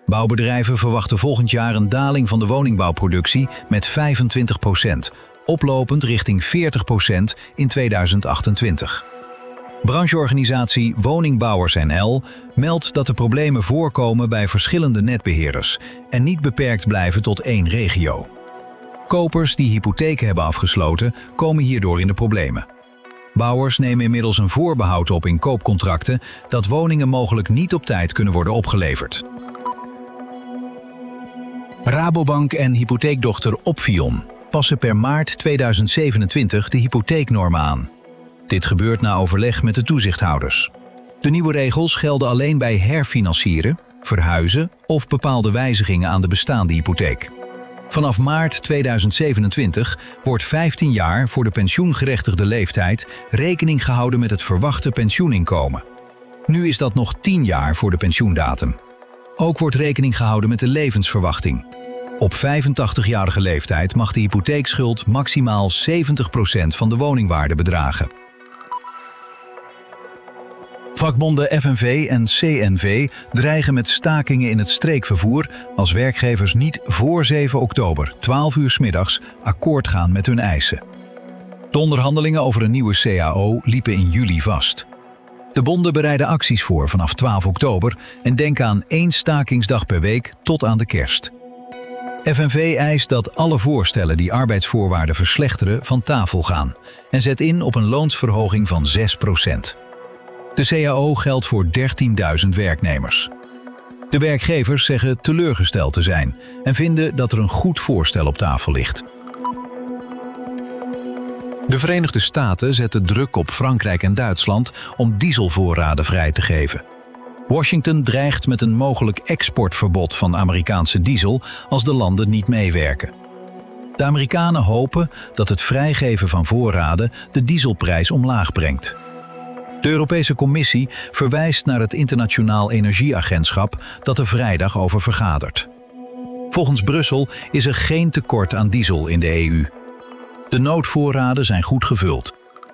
Bouwbedrijven verwachten volgend jaar een daling van de woningbouwproductie met 25%, oplopend richting 40% in 2028. Brancheorganisatie Woningbouwers NL meldt dat de problemen voorkomen bij verschillende netbeheerders en niet beperkt blijven tot één regio. Kopers die hypotheken hebben afgesloten, komen hierdoor in de problemen. Bouwers nemen inmiddels een voorbehoud op in koopcontracten dat woningen mogelijk niet op tijd kunnen worden opgeleverd. Rabobank en hypotheekdochter Opfion passen per maart 2027 de hypotheeknormen aan. Dit gebeurt na overleg met de toezichthouders. De nieuwe regels gelden alleen bij herfinancieren, verhuizen of bepaalde wijzigingen aan de bestaande hypotheek. Vanaf maart 2027 wordt 15 jaar voor de pensioengerechtigde leeftijd rekening gehouden met het verwachte pensioeninkomen. Nu is dat nog 10 jaar voor de pensioendatum. Ook wordt rekening gehouden met de levensverwachting. Op 85-jarige leeftijd mag de hypotheekschuld maximaal 70% van de woningwaarde bedragen. Vakbonden FNV en CNV dreigen met stakingen in het streekvervoer als werkgevers niet voor 7 oktober, 12 uur 's middags, akkoord gaan met hun eisen. De onderhandelingen over een nieuwe CAO liepen in juli vast. De bonden bereiden acties voor vanaf 12 oktober en denken aan 1 stakingsdag per week tot aan de kerst. FNV eist dat alle voorstellen die arbeidsvoorwaarden verslechteren van tafel gaan en zet in op een loonsverhoging van 6%. De CAO geldt voor 13.000 werknemers. De werkgevers zeggen teleurgesteld te zijn en vinden dat er een goed voorstel op tafel ligt. De Verenigde Staten zetten druk op Frankrijk en Duitsland om dieselvoorraden vrij te geven. Washington dreigt met een mogelijk exportverbod van Amerikaanse diesel als de landen niet meewerken. De Amerikanen hopen dat het vrijgeven van voorraden de dieselprijs omlaag brengt. De Europese Commissie verwijst naar het Internationaal Energieagentschap dat er vrijdag over vergadert. Volgens Brussel is er geen tekort aan diesel in de EU. De noodvoorraden zijn goed gevuld.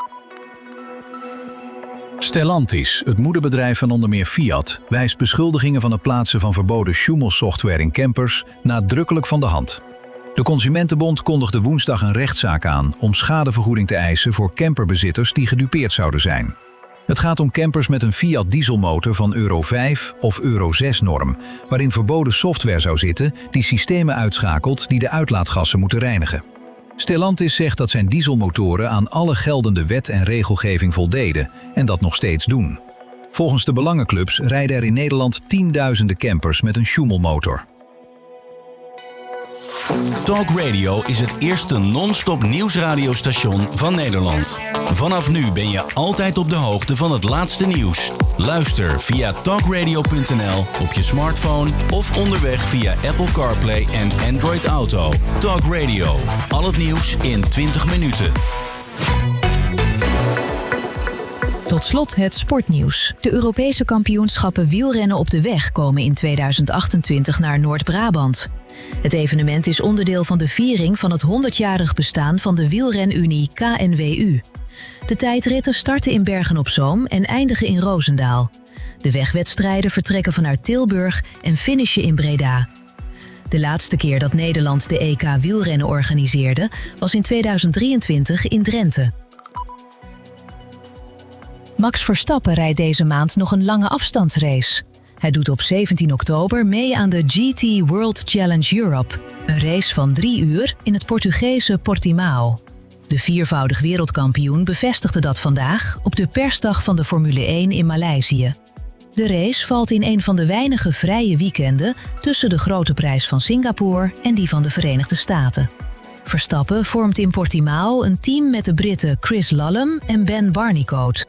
Stellantis, het moederbedrijf van onder meer Fiat, wijst beschuldigingen van het plaatsen van verboden Schumel-software in campers nadrukkelijk van de hand. De Consumentenbond kondigde woensdag een rechtszaak aan om schadevergoeding te eisen voor camperbezitters die gedupeerd zouden zijn. Het gaat om campers met een Fiat dieselmotor van Euro 5 of Euro 6 norm, waarin verboden software zou zitten die systemen uitschakelt die de uitlaatgassen moeten reinigen. Stellantis zegt dat zijn dieselmotoren aan alle geldende wet en regelgeving voldeden en dat nog steeds doen. Volgens de belangenclubs rijden er in Nederland tienduizenden campers met een Schumel-motor. Talk Radio is het eerste non-stop nieuwsradiostation van Nederland. Vanaf nu ben je altijd op de hoogte van het laatste nieuws. Luister via talkradio.nl op je smartphone of onderweg via Apple CarPlay en Android Auto. Talk Radio, al het nieuws in 20 minuten. Tot slot het sportnieuws. De Europese kampioenschappen wielrennen op de weg komen in 2028 naar Noord-Brabant. Het evenement is onderdeel van de viering van het 100-jarig bestaan van de wielrenunie KNWU. De tijdritten starten in Bergen-op-Zoom en eindigen in Roosendaal. De wegwedstrijden vertrekken vanuit Tilburg en finishen in Breda. De laatste keer dat Nederland de EK wielrennen organiseerde was in 2023 in Drenthe. Max Verstappen rijdt deze maand nog een lange afstandsrace. Hij doet op 17 oktober mee aan de GT World Challenge Europe, een race van 3 uur in het Portugese Portimao. De viervoudig wereldkampioen bevestigde dat vandaag op de persdag van de Formule 1 in Maleisië. De race valt in een van de weinige vrije weekenden tussen de Grote Prijs van Singapore en die van de Verenigde Staten. Verstappen vormt in Portimao een team met de Britten Chris Lallum en Ben Barnicoat.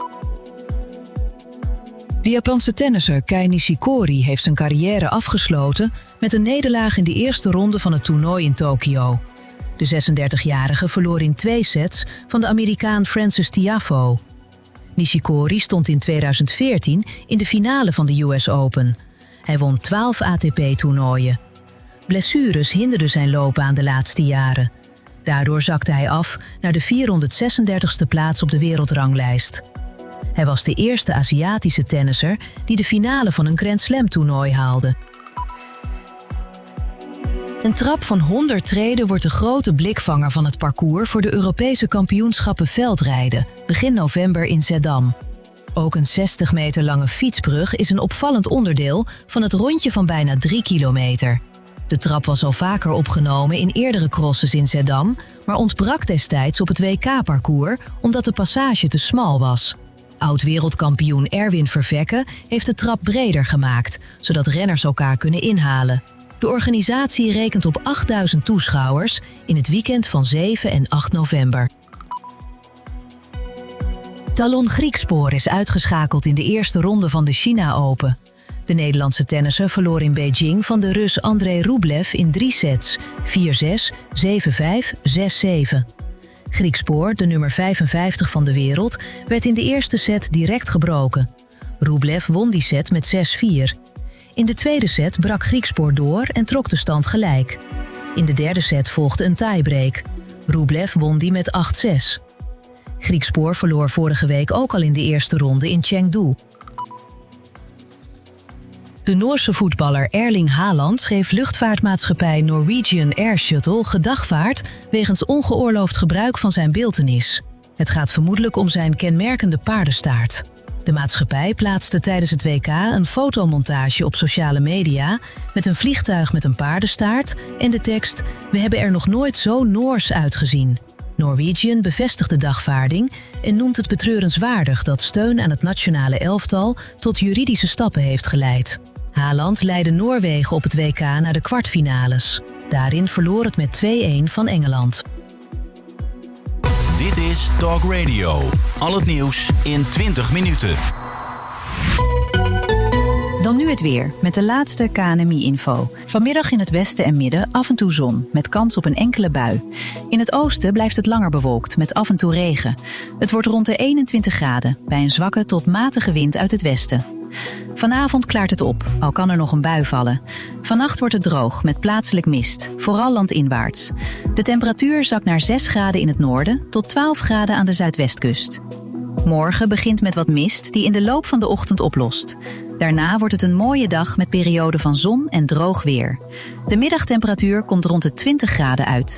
De Japanse tennisser Kei Nishikori heeft zijn carrière afgesloten met een nederlaag in de eerste ronde van het toernooi in Tokio. De 36-jarige verloor in 2 sets van de Amerikaan Frances Tiafoe. Nishikori stond in 2014 in de finale van de US Open. Hij won 12 ATP-toernooien. Blessures hinderden zijn loopbaan de laatste jaren. Daardoor zakte hij af naar de 436e plaats op de wereldranglijst. Hij was de eerste Aziatische tennisser die de finale van een Grand Slam toernooi haalde. Een trap van 100 treden wordt de grote blikvanger van het parcours voor de Europese kampioenschappen veldrijden, begin november in Zeddam. Ook een 60 meter lange fietsbrug is een opvallend onderdeel van het rondje van bijna 3 kilometer. De trap was al vaker opgenomen in eerdere crosses in Zeddam, maar ontbrak destijds op het WK-parcours omdat de passage te smal was. Oud-wereldkampioen Erwin Vervekke heeft de trap breder gemaakt, zodat renners elkaar kunnen inhalen. De organisatie rekent op 8000 toeschouwers in het weekend van 7 en 8 november. Talon Griekspoor is uitgeschakeld in de eerste ronde van de China Open. De Nederlandse tennisser verloor in Beijing van de Rus Andrei Rublev in 3 sets, 4-6, 7-5, 6-7. Griekspoor, de nummer 55 van de wereld, werd in de eerste set direct gebroken. Rublev won die set met 6-4. In de tweede set brak Griekspoor door en trok de stand gelijk. In de derde set volgde een tiebreak. Rublev won die met 8-6. Griekspoor verloor vorige week ook al in de eerste ronde in Chengdu. De Noorse voetballer Erling Haaland schreef luchtvaartmaatschappij Norwegian Air Shuttle gedagvaard wegens ongeoorloofd gebruik van zijn beeltenis. Het gaat vermoedelijk om zijn kenmerkende paardenstaart. De maatschappij plaatste tijdens het WK een fotomontage op sociale media met een vliegtuig met een paardenstaart en de tekst "We hebben er nog nooit zo Noors uitgezien". Norwegian bevestigt de dagvaarding en noemt het betreurenswaardig dat steun aan het nationale elftal tot juridische stappen heeft geleid. Haaland leidde Noorwegen op het WK naar de kwartfinales. Daarin verloor het met 2-1 van Engeland. Dit is Talk Radio. Al het nieuws in 20 minuten. Dan nu het weer, met de laatste KNMI-info. Vanmiddag in het westen en midden af en toe zon, met kans op een enkele bui. In het oosten blijft het langer bewolkt, met af en toe regen. Het wordt rond de 21 graden, bij een zwakke tot matige wind uit het westen. Vanavond klaart het op, al kan er nog een bui vallen. Vannacht wordt het droog, met plaatselijk mist, vooral landinwaarts. De temperatuur zakt naar 6 graden in het noorden tot 12 graden aan de zuidwestkust. Morgen begint met wat mist die in de loop van de ochtend oplost. Daarna wordt het een mooie dag met perioden van zon en droog weer. De middagtemperatuur komt rond de 20 graden uit.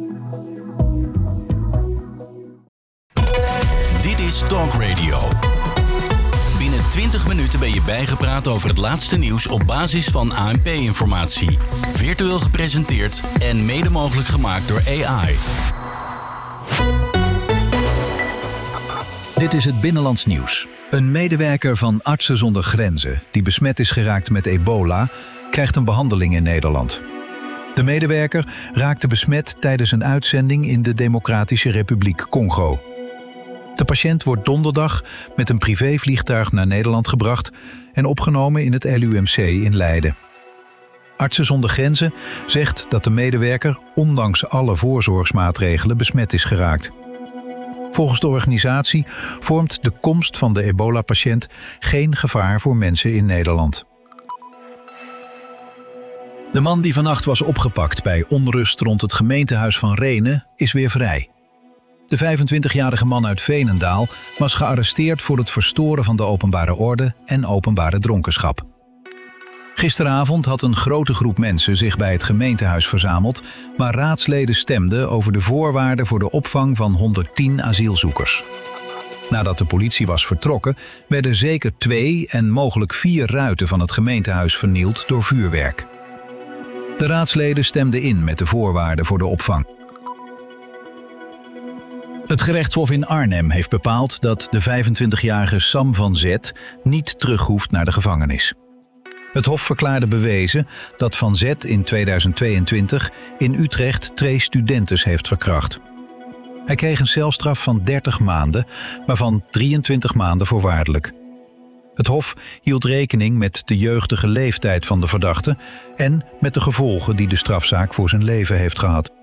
Dit is Talk Radio. Binnen 20 minuten ben je bijgepraat over het laatste nieuws op basis van ANP-informatie. Virtueel gepresenteerd en mede mogelijk gemaakt door AI. Dit is het Binnenlands Nieuws. Een medewerker van Artsen zonder Grenzen, die besmet is geraakt met ebola, krijgt een behandeling in Nederland. De medewerker raakte besmet tijdens een uitzending in de Democratische Republiek Congo. De patiënt wordt donderdag met een privévliegtuig naar Nederland gebracht en opgenomen in het LUMC in Leiden. Artsen zonder Grenzen zegt dat de medewerker ondanks alle voorzorgsmaatregelen besmet is geraakt. Volgens de organisatie vormt de komst van de ebola-patiënt geen gevaar voor mensen in Nederland. De man die vannacht was opgepakt bij onrust rond het gemeentehuis van Rhenen is weer vrij. De 25-jarige man uit Veenendaal was gearresteerd voor het verstoren van de openbare orde en openbare dronkenschap. Gisteravond had een grote groep mensen zich bij het gemeentehuis verzameld, waar raadsleden stemden over de voorwaarden voor de opvang van 110 asielzoekers. Nadat de politie was vertrokken, werden zeker 2 en mogelijk 4 ruiten van het gemeentehuis vernield door vuurwerk. De raadsleden stemden in met de voorwaarden voor de opvang. Het gerechtshof in Arnhem heeft bepaald dat de 25-jarige Sam van Z niet terug hoeft naar de gevangenis. Het hof verklaarde bewezen dat Van Z in 2022 in Utrecht 2 studentes heeft verkracht. Hij kreeg een celstraf van 30 maanden, waarvan 23 maanden voorwaardelijk. Het hof hield rekening met de jeugdige leeftijd van de verdachte en met de gevolgen die de strafzaak voor zijn leven heeft gehad.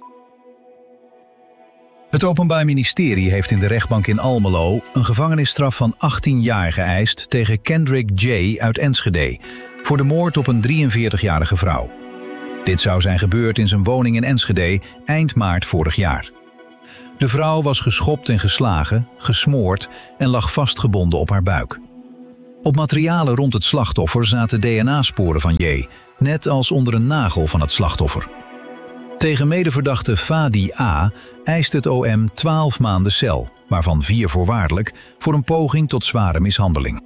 Het Openbaar Ministerie heeft in de rechtbank in Almelo een gevangenisstraf van 18 jaar geëist tegen Kendrick J. uit Enschede voor de moord op een 43-jarige vrouw. Dit zou zijn gebeurd in zijn woning in Enschede eind maart vorig jaar. De vrouw was geschopt en geslagen, gesmoord en lag vastgebonden op haar buik. Op materialen rond het slachtoffer zaten DNA-sporen van J., net als onder een nagel van het slachtoffer. Tegen medeverdachte Fadi A. eist het OM 12 maanden cel, waarvan 4 voorwaardelijk, voor een poging tot zware mishandeling.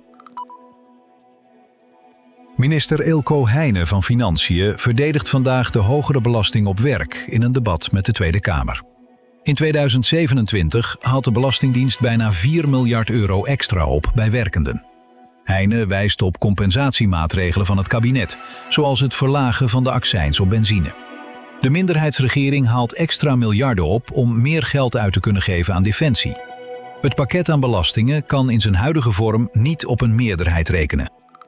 Minister Eelco Heijnen van Financiën verdedigt vandaag de hogere belasting op werk in een debat met de Tweede Kamer. In 2027 haalt de Belastingdienst bijna 4 miljard euro extra op bij werkenden. Heijnen wijst op compensatiemaatregelen van het kabinet, zoals het verlagen van de accijns op benzine. De minderheidsregering haalt extra miljarden op om meer geld uit te kunnen geven aan defensie. Het pakket aan belastingen kan in zijn huidige vorm niet op een meerderheid rekenen.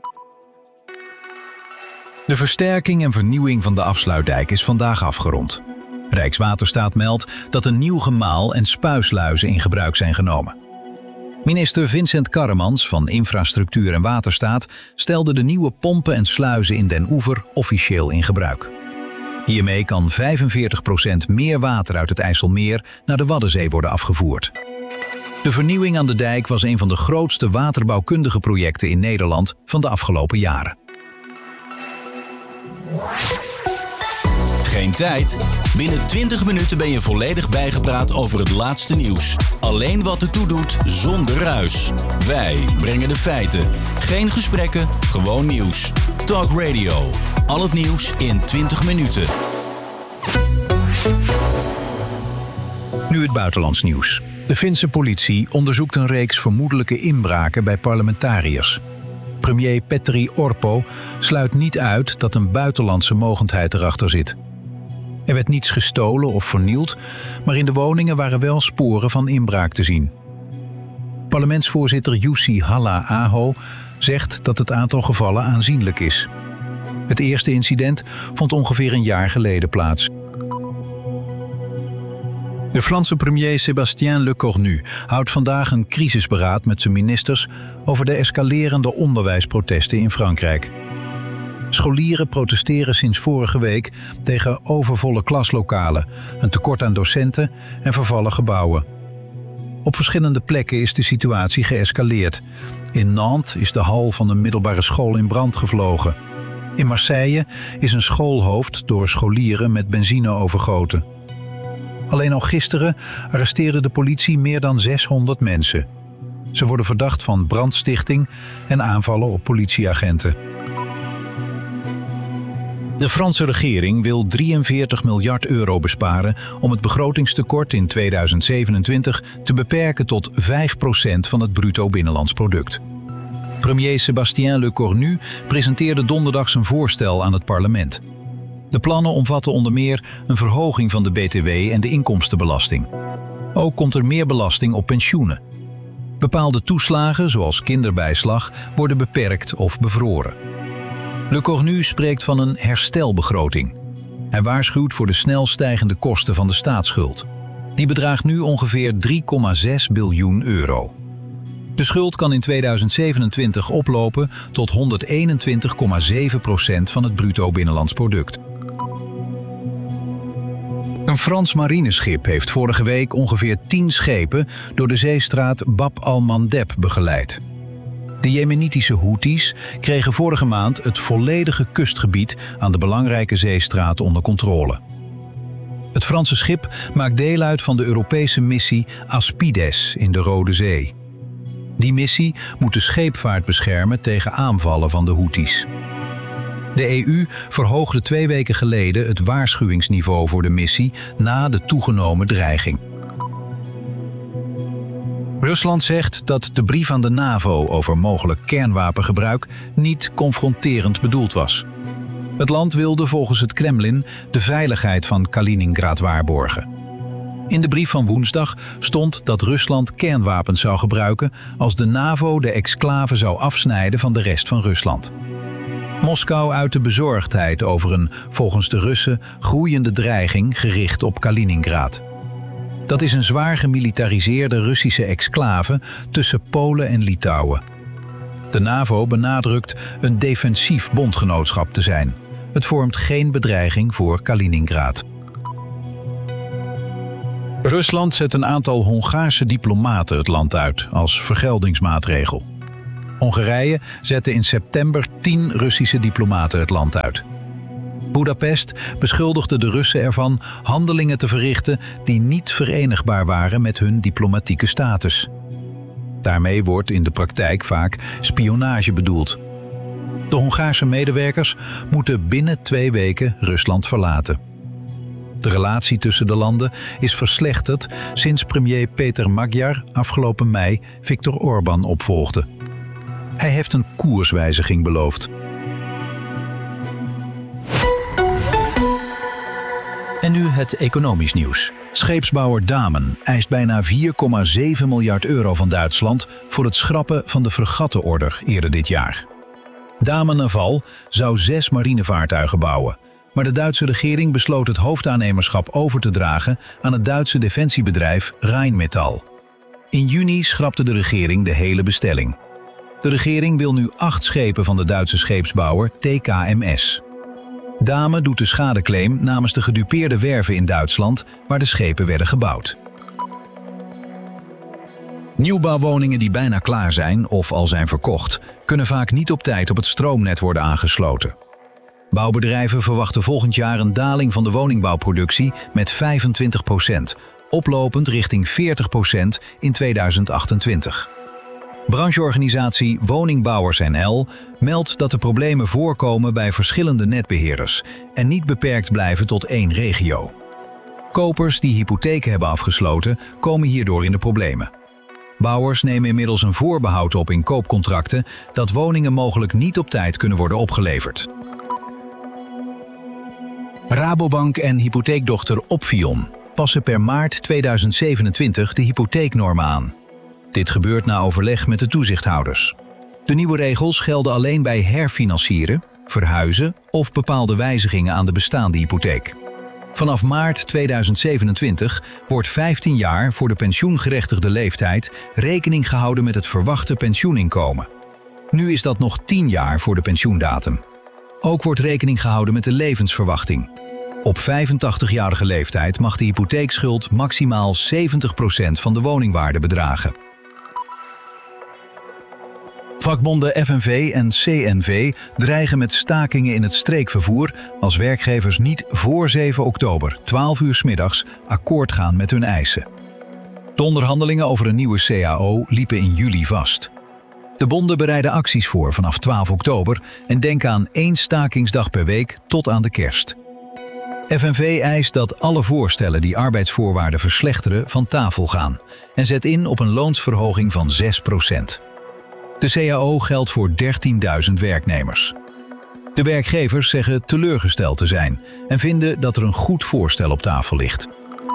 De versterking en vernieuwing van de afsluitdijk is vandaag afgerond. Rijkswaterstaat meldt dat een nieuw gemaal en spuisluizen in gebruik zijn genomen. Minister Vincent Karremans van Infrastructuur en Waterstaat stelde de nieuwe pompen en sluizen in Den Oever officieel in gebruik. Hiermee kan 45% meer water uit het IJsselmeer naar de Waddenzee worden afgevoerd. De vernieuwing aan de dijk was een van de grootste waterbouwkundige projecten in Nederland van de afgelopen jaren. Geen tijd? Binnen 20 minuten ben je volledig bijgepraat over het laatste nieuws. Alleen wat ertoe doet, zonder ruis. Wij brengen de feiten. Geen gesprekken, gewoon nieuws. Talk Radio. Al het nieuws in 20 minuten. Nu het buitenlands nieuws. De Finse politie onderzoekt een reeks vermoedelijke inbraken bij parlementariërs. Premier Petteri Orpo sluit niet uit dat een buitenlandse mogendheid erachter zit. Er werd niets gestolen of vernield, maar in de woningen waren wel sporen van inbraak te zien. Parlementsvoorzitter Jussi Halla-aho zegt dat het aantal gevallen aanzienlijk is. Het eerste incident vond ongeveer een jaar geleden plaats. De Franse premier Sébastien Lecornu houdt vandaag een crisisberaad met zijn ministers over de escalerende onderwijsprotesten in Frankrijk. Scholieren protesteren sinds vorige week tegen overvolle klaslokalen, een tekort aan docenten en vervallen gebouwen. Op verschillende plekken is de situatie geëscaleerd. In Nantes is de hal van een middelbare school in brand gevlogen. In Marseille is een schoolhoofd door scholieren met benzine overgoten. Alleen al gisteren arresteerde de politie meer dan 600 mensen. Ze worden verdacht van brandstichting en aanvallen op politieagenten. De Franse regering wil 43 miljard euro besparen om het begrotingstekort in 2027 te beperken tot 5% van het bruto binnenlands product. Premier Sébastien Lecornu presenteerde donderdag zijn voorstel aan het parlement. De plannen omvatten onder meer een verhoging van de BTW en de inkomstenbelasting. Ook komt er meer belasting op pensioenen. Bepaalde toeslagen, zoals kinderbijslag, worden beperkt of bevroren. Lecornu spreekt van een herstelbegroting. Hij waarschuwt voor de snel stijgende kosten van de staatsschuld. Die bedraagt nu ongeveer 3,6 biljoen euro. De schuld kan in 2027 oplopen tot 121,7% van het bruto binnenlands product. Een Frans marineschip heeft vorige week ongeveer 10 schepen door de zeestraat Bab al-Mandeb begeleid. De Jemenitische Houthis kregen vorige maand het volledige kustgebied aan de belangrijke zeestraat onder controle. Het Franse schip maakt deel uit van de Europese missie Aspides in de Rode Zee. Die missie moet de scheepvaart beschermen tegen aanvallen van de Houthis. De EU verhoogde 2 weken geleden het waarschuwingsniveau voor de missie na de toegenomen dreiging. Rusland zegt dat de brief aan de NAVO over mogelijk kernwapengebruik niet confronterend bedoeld was. Het land wilde volgens het Kremlin de veiligheid van Kaliningrad waarborgen. In de brief van woensdag stond dat Rusland kernwapens zou gebruiken als de NAVO de exclave zou afsnijden van de rest van Rusland. Moskou uitte bezorgdheid over een, volgens de Russen, groeiende dreiging gericht op Kaliningrad. Dat is een zwaar gemilitariseerde Russische exclave tussen Polen en Litouwen. De NAVO benadrukt een defensief bondgenootschap te zijn. Het vormt geen bedreiging voor Kaliningrad. Rusland zet een aantal Hongaarse diplomaten het land uit als vergeldingsmaatregel. Hongarije zette in september 10 Russische diplomaten het land uit. Boedapest beschuldigde de Russen ervan handelingen te verrichten die niet verenigbaar waren met hun diplomatieke status. Daarmee wordt in de praktijk vaak spionage bedoeld. De Hongaarse medewerkers moeten binnen 2 weken Rusland verlaten. De relatie tussen de landen is verslechterd sinds premier Peter Magyar afgelopen mei Viktor Orbán opvolgde. Hij heeft een koerswijziging beloofd. En nu het economisch nieuws. Scheepsbouwer Damen eist bijna 4,7 miljard euro van Duitsland voor het schrappen van de fregattenorder eerder dit jaar. Damen Naval zou 6 marinevaartuigen bouwen, maar de Duitse regering besloot het hoofdaannemerschap over te dragen aan het Duitse defensiebedrijf Rheinmetall. In juni schrapte de regering de hele bestelling. De regering wil nu 8 schepen van de Duitse scheepsbouwer TKMS. Damen doet de schadeclaim namens de gedupeerde werven in Duitsland waar de schepen werden gebouwd. Nieuwbouwwoningen die bijna klaar zijn of al zijn verkocht, kunnen vaak niet op tijd op het stroomnet worden aangesloten. Bouwbedrijven verwachten volgend jaar een daling van de woningbouwproductie met 25%, oplopend richting 40% in 2028. Brancheorganisatie Woningbouwers NL meldt dat de problemen voorkomen bij verschillende netbeheerders en niet beperkt blijven tot 1 regio. Kopers die hypotheken hebben afgesloten komen hierdoor in de problemen. Bouwers nemen inmiddels een voorbehoud op in koopcontracten dat woningen mogelijk niet op tijd kunnen worden opgeleverd. Rabobank en hypotheekdochter Opfion passen per maart 2027 de hypotheeknormen aan. Dit gebeurt na overleg met de toezichthouders. De nieuwe regels gelden alleen bij herfinancieren, verhuizen of bepaalde wijzigingen aan de bestaande hypotheek. Vanaf maart 2027 wordt 15 jaar voor de pensioengerechtigde leeftijd rekening gehouden met het verwachte pensioeninkomen. Nu is dat nog 10 jaar voor de pensioendatum. Ook wordt rekening gehouden met de levensverwachting. Op 85-jarige leeftijd mag de hypotheekschuld maximaal 70% van de woningwaarde bedragen. Vakbonden FNV en CNV dreigen met stakingen in het streekvervoer als werkgevers niet voor 7 oktober, 12 uur 's middags, akkoord gaan met hun eisen. De onderhandelingen over een nieuwe CAO liepen in juli vast. De bonden bereiden acties voor vanaf 12 oktober en denken aan 1 stakingsdag per week tot aan de kerst. FNV eist dat alle voorstellen die arbeidsvoorwaarden verslechteren van tafel gaan en zet in op een loonsverhoging van 6%. De CAO geldt voor 13.000 werknemers. De werkgevers zeggen teleurgesteld te zijn en vinden dat er een goed voorstel op tafel ligt.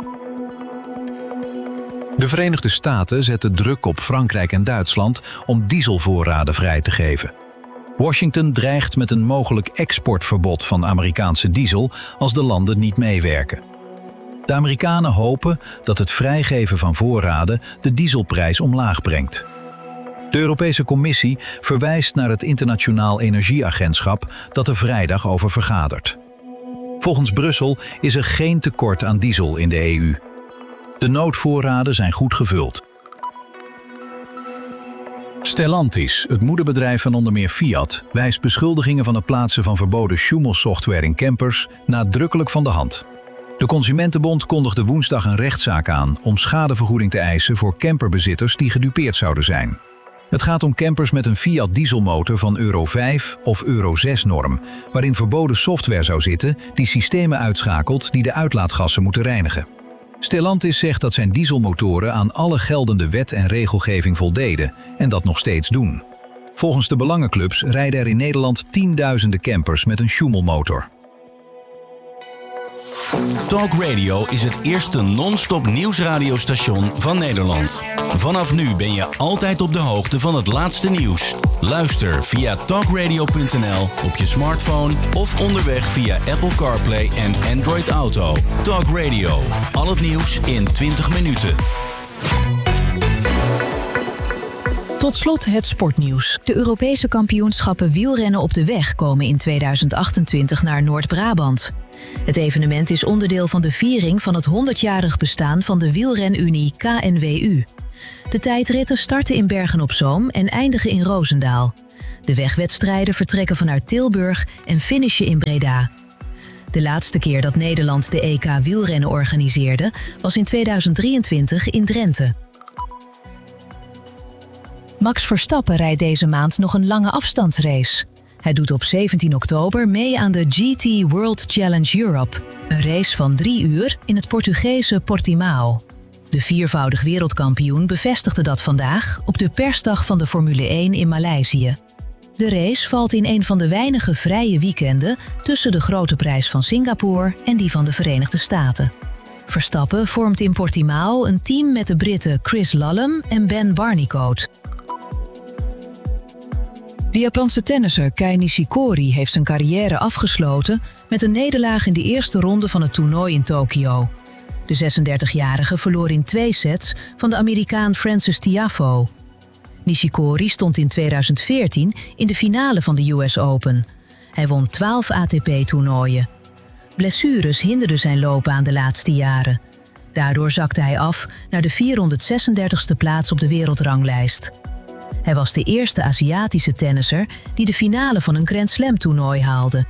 De Verenigde Staten zetten druk op Frankrijk en Duitsland om dieselvoorraden vrij te geven. Washington dreigt met een mogelijk exportverbod van Amerikaanse diesel als de landen niet meewerken. De Amerikanen hopen dat het vrijgeven van voorraden de dieselprijs omlaag brengt. De Europese Commissie verwijst naar het Internationaal Energieagentschap dat er vrijdag over vergadert. Volgens Brussel is er geen tekort aan diesel in de EU. De noodvoorraden zijn goed gevuld. Stellantis, het moederbedrijf van onder meer Fiat, wijst beschuldigingen van het plaatsen van verboden Schumel-software in campers nadrukkelijk van de hand. De Consumentenbond kondigde woensdag een rechtszaak aan om schadevergoeding te eisen voor camperbezitters die gedupeerd zouden zijn. Het gaat om campers met een Fiat dieselmotor van Euro 5 of Euro 6 norm, waarin verboden software zou zitten die systemen uitschakelt die de uitlaatgassen moeten reinigen. Stellantis zegt dat zijn dieselmotoren aan alle geldende wet en regelgeving voldeden en dat nog steeds doen. Volgens de belangenclubs rijden er in Nederland tienduizenden campers met een Schumel-motor. Talk Radio is het eerste non-stop nieuwsradiostation van Nederland. Vanaf nu ben je altijd op de hoogte van het laatste nieuws. Luister via talkradio.nl op je smartphone of onderweg via Apple CarPlay en Android Auto. Talk Radio, al het nieuws in 20 minuten. Tot slot het sportnieuws. De Europese kampioenschappen wielrennen op de weg komen in 2028 naar Noord-Brabant. Het evenement is onderdeel van de viering van het 100-jarig bestaan van de wielrenunie KNWU. De tijdritten starten in Bergen-op-Zoom en eindigen in Roosendaal. De wegwedstrijden vertrekken vanuit Tilburg en finishen in Breda. De laatste keer dat Nederland de EK wielrennen organiseerde was in 2023 in Drenthe. Max Verstappen rijdt deze maand nog een lange afstandsrace. Hij doet op 17 oktober mee aan de GT World Challenge Europe, een race van 3 uur in het Portugese Portimao. De viervoudig wereldkampioen bevestigde dat vandaag op de persdag van de Formule 1 in Maleisië. De race valt in een van de weinige vrije weekenden tussen de Grote Prijs van Singapore en die van de Verenigde Staten. Verstappen vormt in Portimao een team met de Britten Chris Lallum en Ben Barnicoat. De Japanse tennisser Kei Nishikori heeft zijn carrière afgesloten met een nederlaag in de eerste ronde van het toernooi in Tokio. De 36-jarige verloor in 2 sets van de Amerikaan Frances Tiafoe. Nishikori stond in 2014 in de finale van de US Open. Hij won 12 ATP-toernooien. Blessures hinderden zijn loopbaan de laatste jaren. Daardoor zakte hij af naar de 436e plaats op de wereldranglijst. Hij was de eerste Aziatische tennisser die de finale van een Grand Slam-toernooi haalde.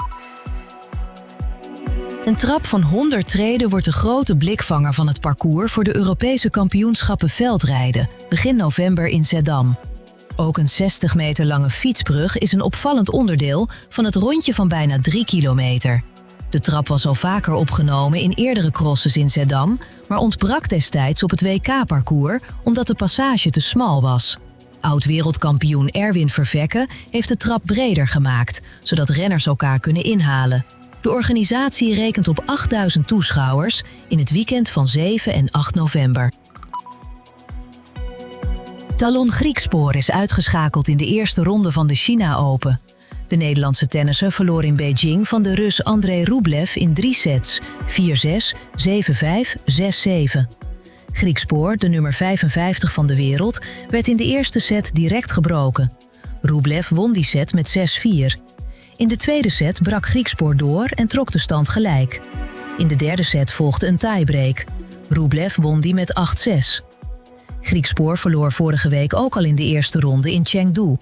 Een trap van 100 treden wordt de grote blikvanger van het parcours voor de Europese kampioenschappen veldrijden, begin november in Zeddam. Ook een 60 meter lange fietsbrug is een opvallend onderdeel van het rondje van bijna 3 kilometer. De trap was al vaker opgenomen in eerdere crosses in Zeddam, maar ontbrak destijds op het WK-parcours omdat de passage te smal was. Oud-wereldkampioen Erwin Vervekke heeft de trap breder gemaakt, zodat renners elkaar kunnen inhalen. De organisatie rekent op 8000 toeschouwers in het weekend van 7 en 8 november. Talon Griekspoor is uitgeschakeld in de eerste ronde van de China Open. De Nederlandse tennisser verloor in Beijing van de Rus Andrei Rublev in 3 sets, 4-6, 7-5, 6-7. Griekspoor, de nummer 55 van de wereld, werd in de eerste set direct gebroken. Rublev won die set met 6-4. In de tweede set brak Griekspoor door en trok de stand gelijk. In de derde set volgde een tiebreak. Rublev won die met 8-6. Griekspoor verloor vorige week ook al in de eerste ronde in Chengdu.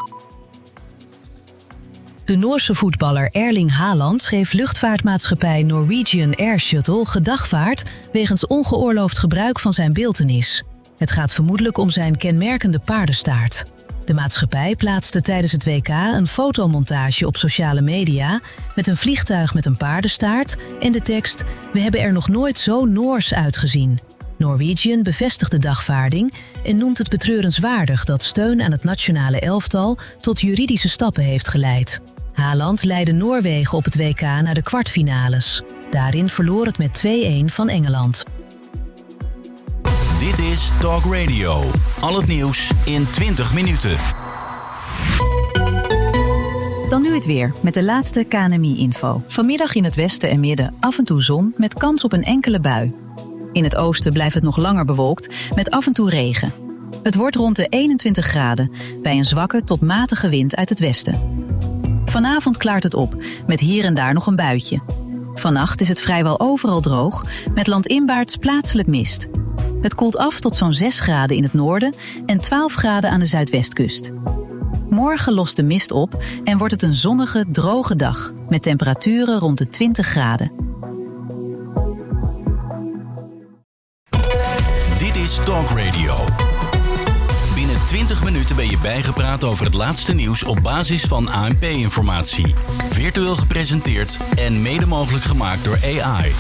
De Noorse voetballer Erling Haaland schreef luchtvaartmaatschappij Norwegian Air Shuttle gedagvaard wegens ongeoorloofd gebruik van zijn beeltenis. Het gaat vermoedelijk om zijn kenmerkende paardenstaart. De maatschappij plaatste tijdens het WK een fotomontage op sociale media met een vliegtuig met een paardenstaart en de tekst "We hebben er nog nooit zo Noors uitgezien". Norwegian bevestigt de dagvaarding en noemt het betreurenswaardig dat steun aan het nationale elftal tot juridische stappen heeft geleid. Haaland leidde Noorwegen op het WK naar de kwartfinales. Daarin verloor het met 2-1 van Engeland. Dit is Talk Radio. Al het nieuws in 20 minuten. Dan nu het weer, met de laatste KNMI-info. Vanmiddag in het westen en midden af en toe zon met kans op een enkele bui. In het oosten blijft het nog langer bewolkt met af en toe regen. Het wordt rond de 21 graden bij een zwakke tot matige wind uit het westen. Vanavond klaart het op met hier en daar nog een buitje. Vannacht is het vrijwel overal droog met landinwaarts plaatselijk mist. Het koelt af tot zo'n 6 graden in het noorden en 12 graden aan de zuidwestkust. Morgen lost de mist op en wordt het een zonnige, droge dag met temperaturen rond de 20 graden. Dit is Talk Radio. Binnen 20 minuten ben je bijgepraat over het laatste nieuws op basis van ANP-informatie. Virtueel gepresenteerd en mede mogelijk gemaakt door AI.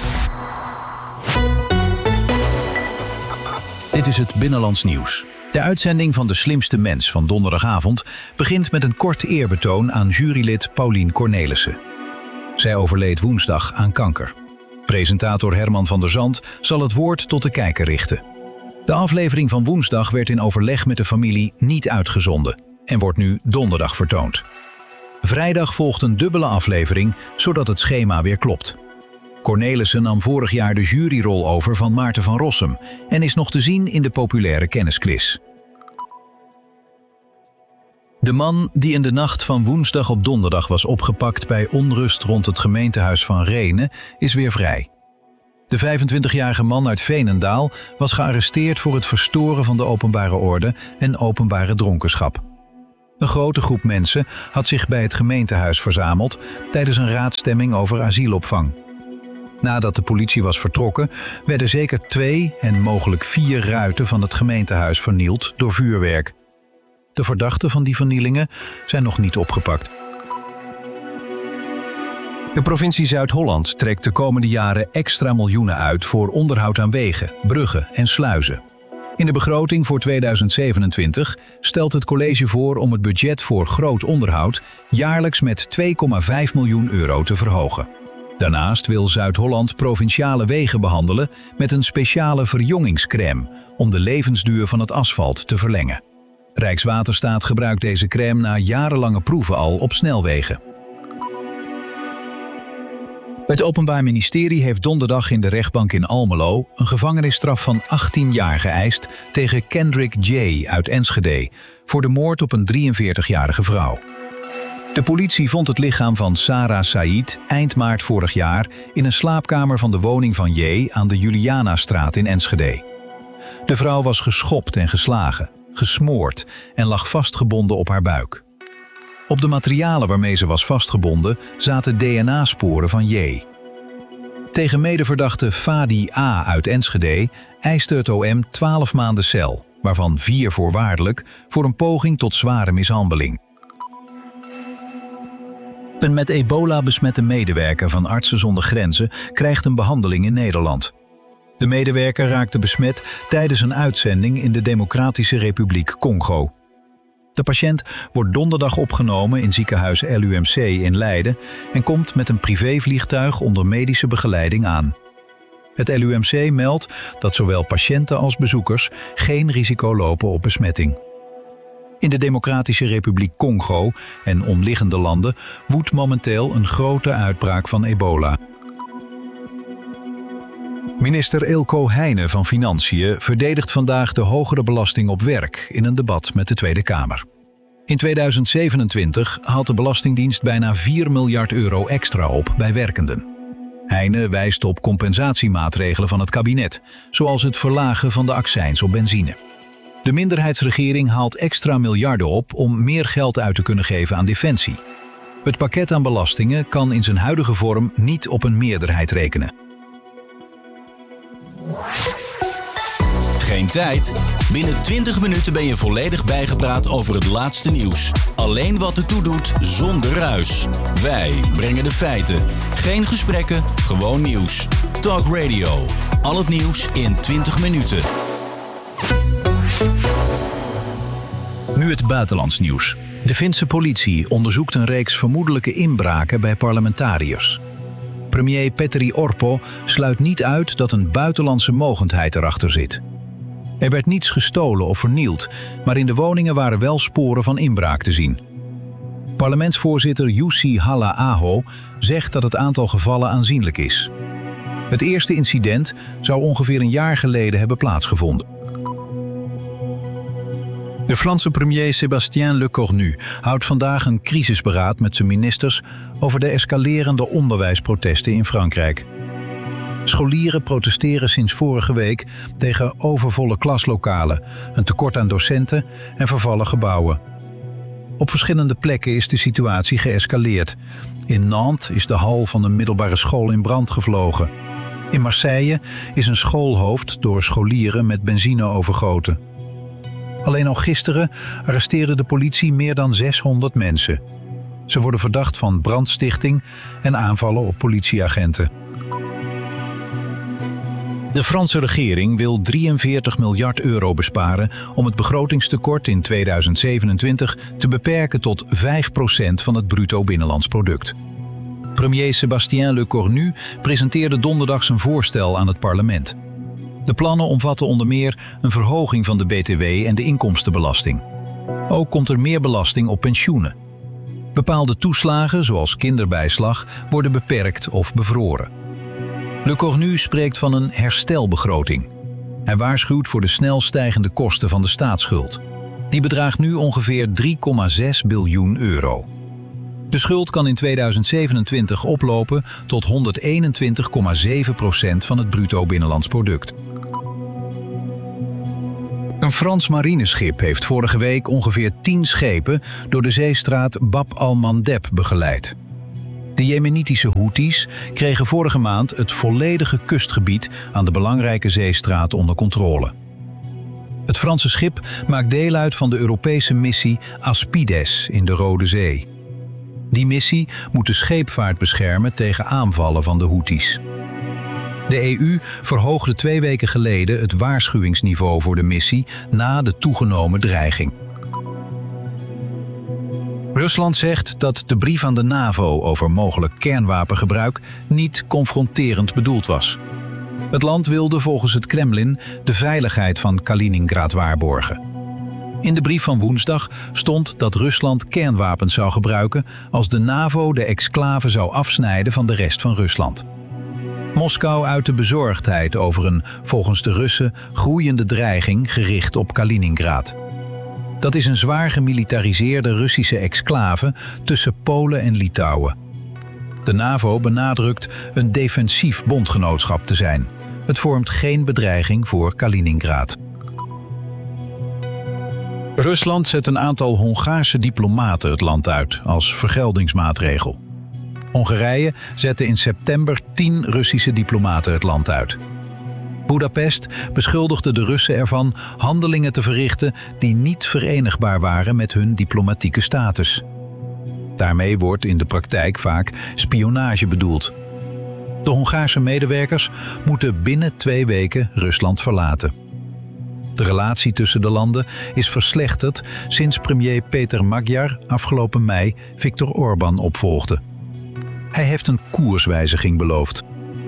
Dit is het Binnenlands Nieuws. De uitzending van De Slimste Mens van donderdagavond begint met een kort eerbetoon aan jurylid Paulien Cornelissen. Zij overleed woensdag aan kanker. Presentator Herman van der Zand zal het woord tot de kijker richten. De aflevering van woensdag werd in overleg met de familie niet uitgezonden en wordt nu donderdag vertoond. Vrijdag volgt een dubbele aflevering, zodat het schema weer klopt. Cornelissen nam vorig jaar de juryrol over van Maarten van Rossum en is nog te zien in de populaire kennisquiz. De man die in de nacht van woensdag op donderdag was opgepakt bij onrust rond het gemeentehuis van Rhenen is weer vrij. De 25-jarige man uit Veenendaal was gearresteerd voor het verstoren van de openbare orde en openbare dronkenschap. Een grote groep mensen had zich bij het gemeentehuis verzameld tijdens een raadstemming over asielopvang. Nadat de politie was vertrokken, werden zeker 2 en mogelijk 4 ruiten van het gemeentehuis vernield door vuurwerk. De verdachten van die vernielingen zijn nog niet opgepakt. De provincie Zuid-Holland trekt de komende jaren extra miljoenen uit voor onderhoud aan wegen, bruggen en sluizen. In de begroting voor 2027 stelt het college voor om het budget voor groot onderhoud jaarlijks met €2,5 miljoen te verhogen. Daarnaast wil Zuid-Holland provinciale wegen behandelen met een speciale verjongingscrème om de levensduur van het asfalt te verlengen. Rijkswaterstaat gebruikt deze crème na jarenlange proeven al op snelwegen. Het Openbaar Ministerie heeft donderdag in de rechtbank in Almelo een gevangenisstraf van 18 jaar geëist tegen Kendrick J. uit Enschede voor de moord op een 43-jarige vrouw. De politie vond het lichaam van Sarah Said eind maart vorig jaar in een slaapkamer van de woning van J. aan de Julianastraat in Enschede. De vrouw was geschopt en geslagen, gesmoord en lag vastgebonden op haar buik. Op de materialen waarmee ze was vastgebonden zaten DNA-sporen van J. Tegen medeverdachte Fadi A. uit Enschede eiste het OM 12 maanden cel, waarvan 4 voorwaardelijk voor een poging tot zware mishandeling. Een met ebola besmette medewerker van Artsen zonder Grenzen krijgt een behandeling in Nederland. De medewerker raakte besmet tijdens een uitzending in de Democratische Republiek Congo. De patiënt wordt donderdag opgenomen in ziekenhuis LUMC in Leiden en komt met een privévliegtuig onder medische begeleiding aan. Het LUMC meldt dat zowel patiënten als bezoekers geen risico lopen op besmetting. In de Democratische Republiek Congo en omliggende landen woedt momenteel een grote uitbraak van ebola. Minister Eelco Heijnen van Financiën verdedigt vandaag de hogere belasting op werk in een debat met de Tweede Kamer. In 2027 haalt de Belastingdienst bijna €4 miljard extra op bij werkenden. Heijnen wijst op compensatiemaatregelen van het kabinet, zoals het verlagen van de accijns op benzine. De minderheidsregering haalt extra miljarden op om meer geld uit te kunnen geven aan defensie. Het pakket aan belastingen kan in zijn huidige vorm niet op een meerderheid rekenen. Geen tijd? Binnen 20 minuten ben je volledig bijgepraat over het laatste nieuws. Alleen wat ertoe doet, zonder ruis. Wij brengen de feiten. Geen gesprekken, gewoon nieuws. Talk Radio. Al het nieuws in 20 minuten. Nu het buitenlands nieuws. De Finse politie onderzoekt een reeks vermoedelijke inbraken bij parlementariërs. Premier Petteri Orpo sluit niet uit dat een buitenlandse mogendheid erachter zit. Er werd niets gestolen of vernield, maar in de woningen waren wel sporen van inbraak te zien. Parlementsvoorzitter Jussi Halla-aho zegt dat het aantal gevallen aanzienlijk is. Het eerste incident zou ongeveer een jaar geleden hebben plaatsgevonden. De Franse premier Sébastien Lecornu houdt vandaag een crisisberaad met zijn ministers over de escalerende onderwijsprotesten in Frankrijk. Scholieren protesteren sinds vorige week tegen overvolle klaslokalen, een tekort aan docenten en vervallen gebouwen. Op verschillende plekken is de situatie geëscaleerd. In Nantes is de hal van een middelbare school in brand gevlogen. In Marseille is een schoolhoofd door scholieren met benzine overgoten. Alleen al gisteren arresteerde de politie meer dan 600 mensen. Ze worden verdacht van brandstichting en aanvallen op politieagenten. De Franse regering wil €43 miljard besparen om het begrotingstekort in 2027 te beperken tot 5% van het bruto binnenlands product. Premier Sébastien Lecornu presenteerde donderdag zijn voorstel aan het parlement. De plannen omvatten onder meer een verhoging van de BTW en de inkomstenbelasting. Ook komt er meer belasting op pensioenen. Bepaalde toeslagen, zoals kinderbijslag, worden beperkt of bevroren. Lecornu spreekt van een herstelbegroting. Hij waarschuwt voor de snel stijgende kosten van de staatsschuld. Die bedraagt nu ongeveer €3,6 biljoen. De schuld kan in 2027 oplopen tot 121,7% van het bruto binnenlands product. Een Frans marineschip heeft vorige week ongeveer 10 schepen door de zeestraat Bab al-Mandeb begeleid. De Jemenitische Houthis kregen vorige maand het volledige kustgebied aan de belangrijke zeestraat onder controle. Het Franse schip maakt deel uit van de Europese missie Aspides in de Rode Zee. Die missie moet de scheepvaart beschermen tegen aanvallen van de Houthis. De EU verhoogde 2 weken geleden het waarschuwingsniveau voor de missie na de toegenomen dreiging. Rusland zegt dat de brief aan de NAVO over mogelijk kernwapengebruik niet confronterend bedoeld was. Het land wilde volgens het Kremlin de veiligheid van Kaliningrad waarborgen. In de brief van woensdag stond dat Rusland kernwapens zou gebruiken als de NAVO de exclave zou afsnijden van de rest van Rusland. Moskou uitte bezorgdheid over een, volgens de Russen, groeiende dreiging gericht op Kaliningrad. Dat is een zwaar gemilitariseerde Russische exclave tussen Polen en Litouwen. De NAVO benadrukt een defensief bondgenootschap te zijn. Het vormt geen bedreiging voor Kaliningrad. Rusland zet een aantal Hongaarse diplomaten het land uit als vergeldingsmaatregel. Hongarije zette in september 10 Russische diplomaten het land uit. Budapest beschuldigde de Russen ervan handelingen te verrichten die niet verenigbaar waren met hun diplomatieke status. Daarmee wordt in de praktijk vaak spionage bedoeld. De Hongaarse medewerkers moeten binnen 2 weken Rusland verlaten. De relatie tussen de landen is verslechterd sinds premier Peter Magyar afgelopen mei Viktor Orbán opvolgde. Hij heeft een koerswijziging beloofd.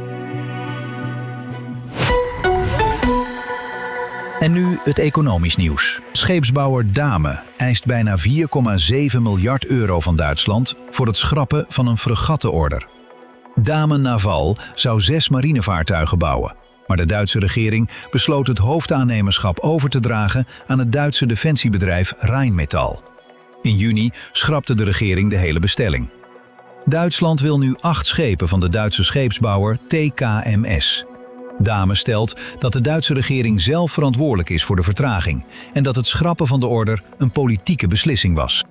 En nu het economisch nieuws. Scheepsbouwer Dame eist bijna 4,7 miljard euro van Duitsland voor het schrappen van een fregattenorder. Dame Naval zou 6 marinevaartuigen bouwen, maar de Duitse regering besloot het hoofdaannemerschap over te dragen aan het Duitse defensiebedrijf Rheinmetall. In juni schrapte de regering de hele bestelling. Duitsland wil nu 8 schepen van de Duitse scheepsbouwer TKMS. Dame stelt dat de Duitse regering zelf verantwoordelijk is voor de vertraging en dat het schrappen van de order een politieke beslissing was.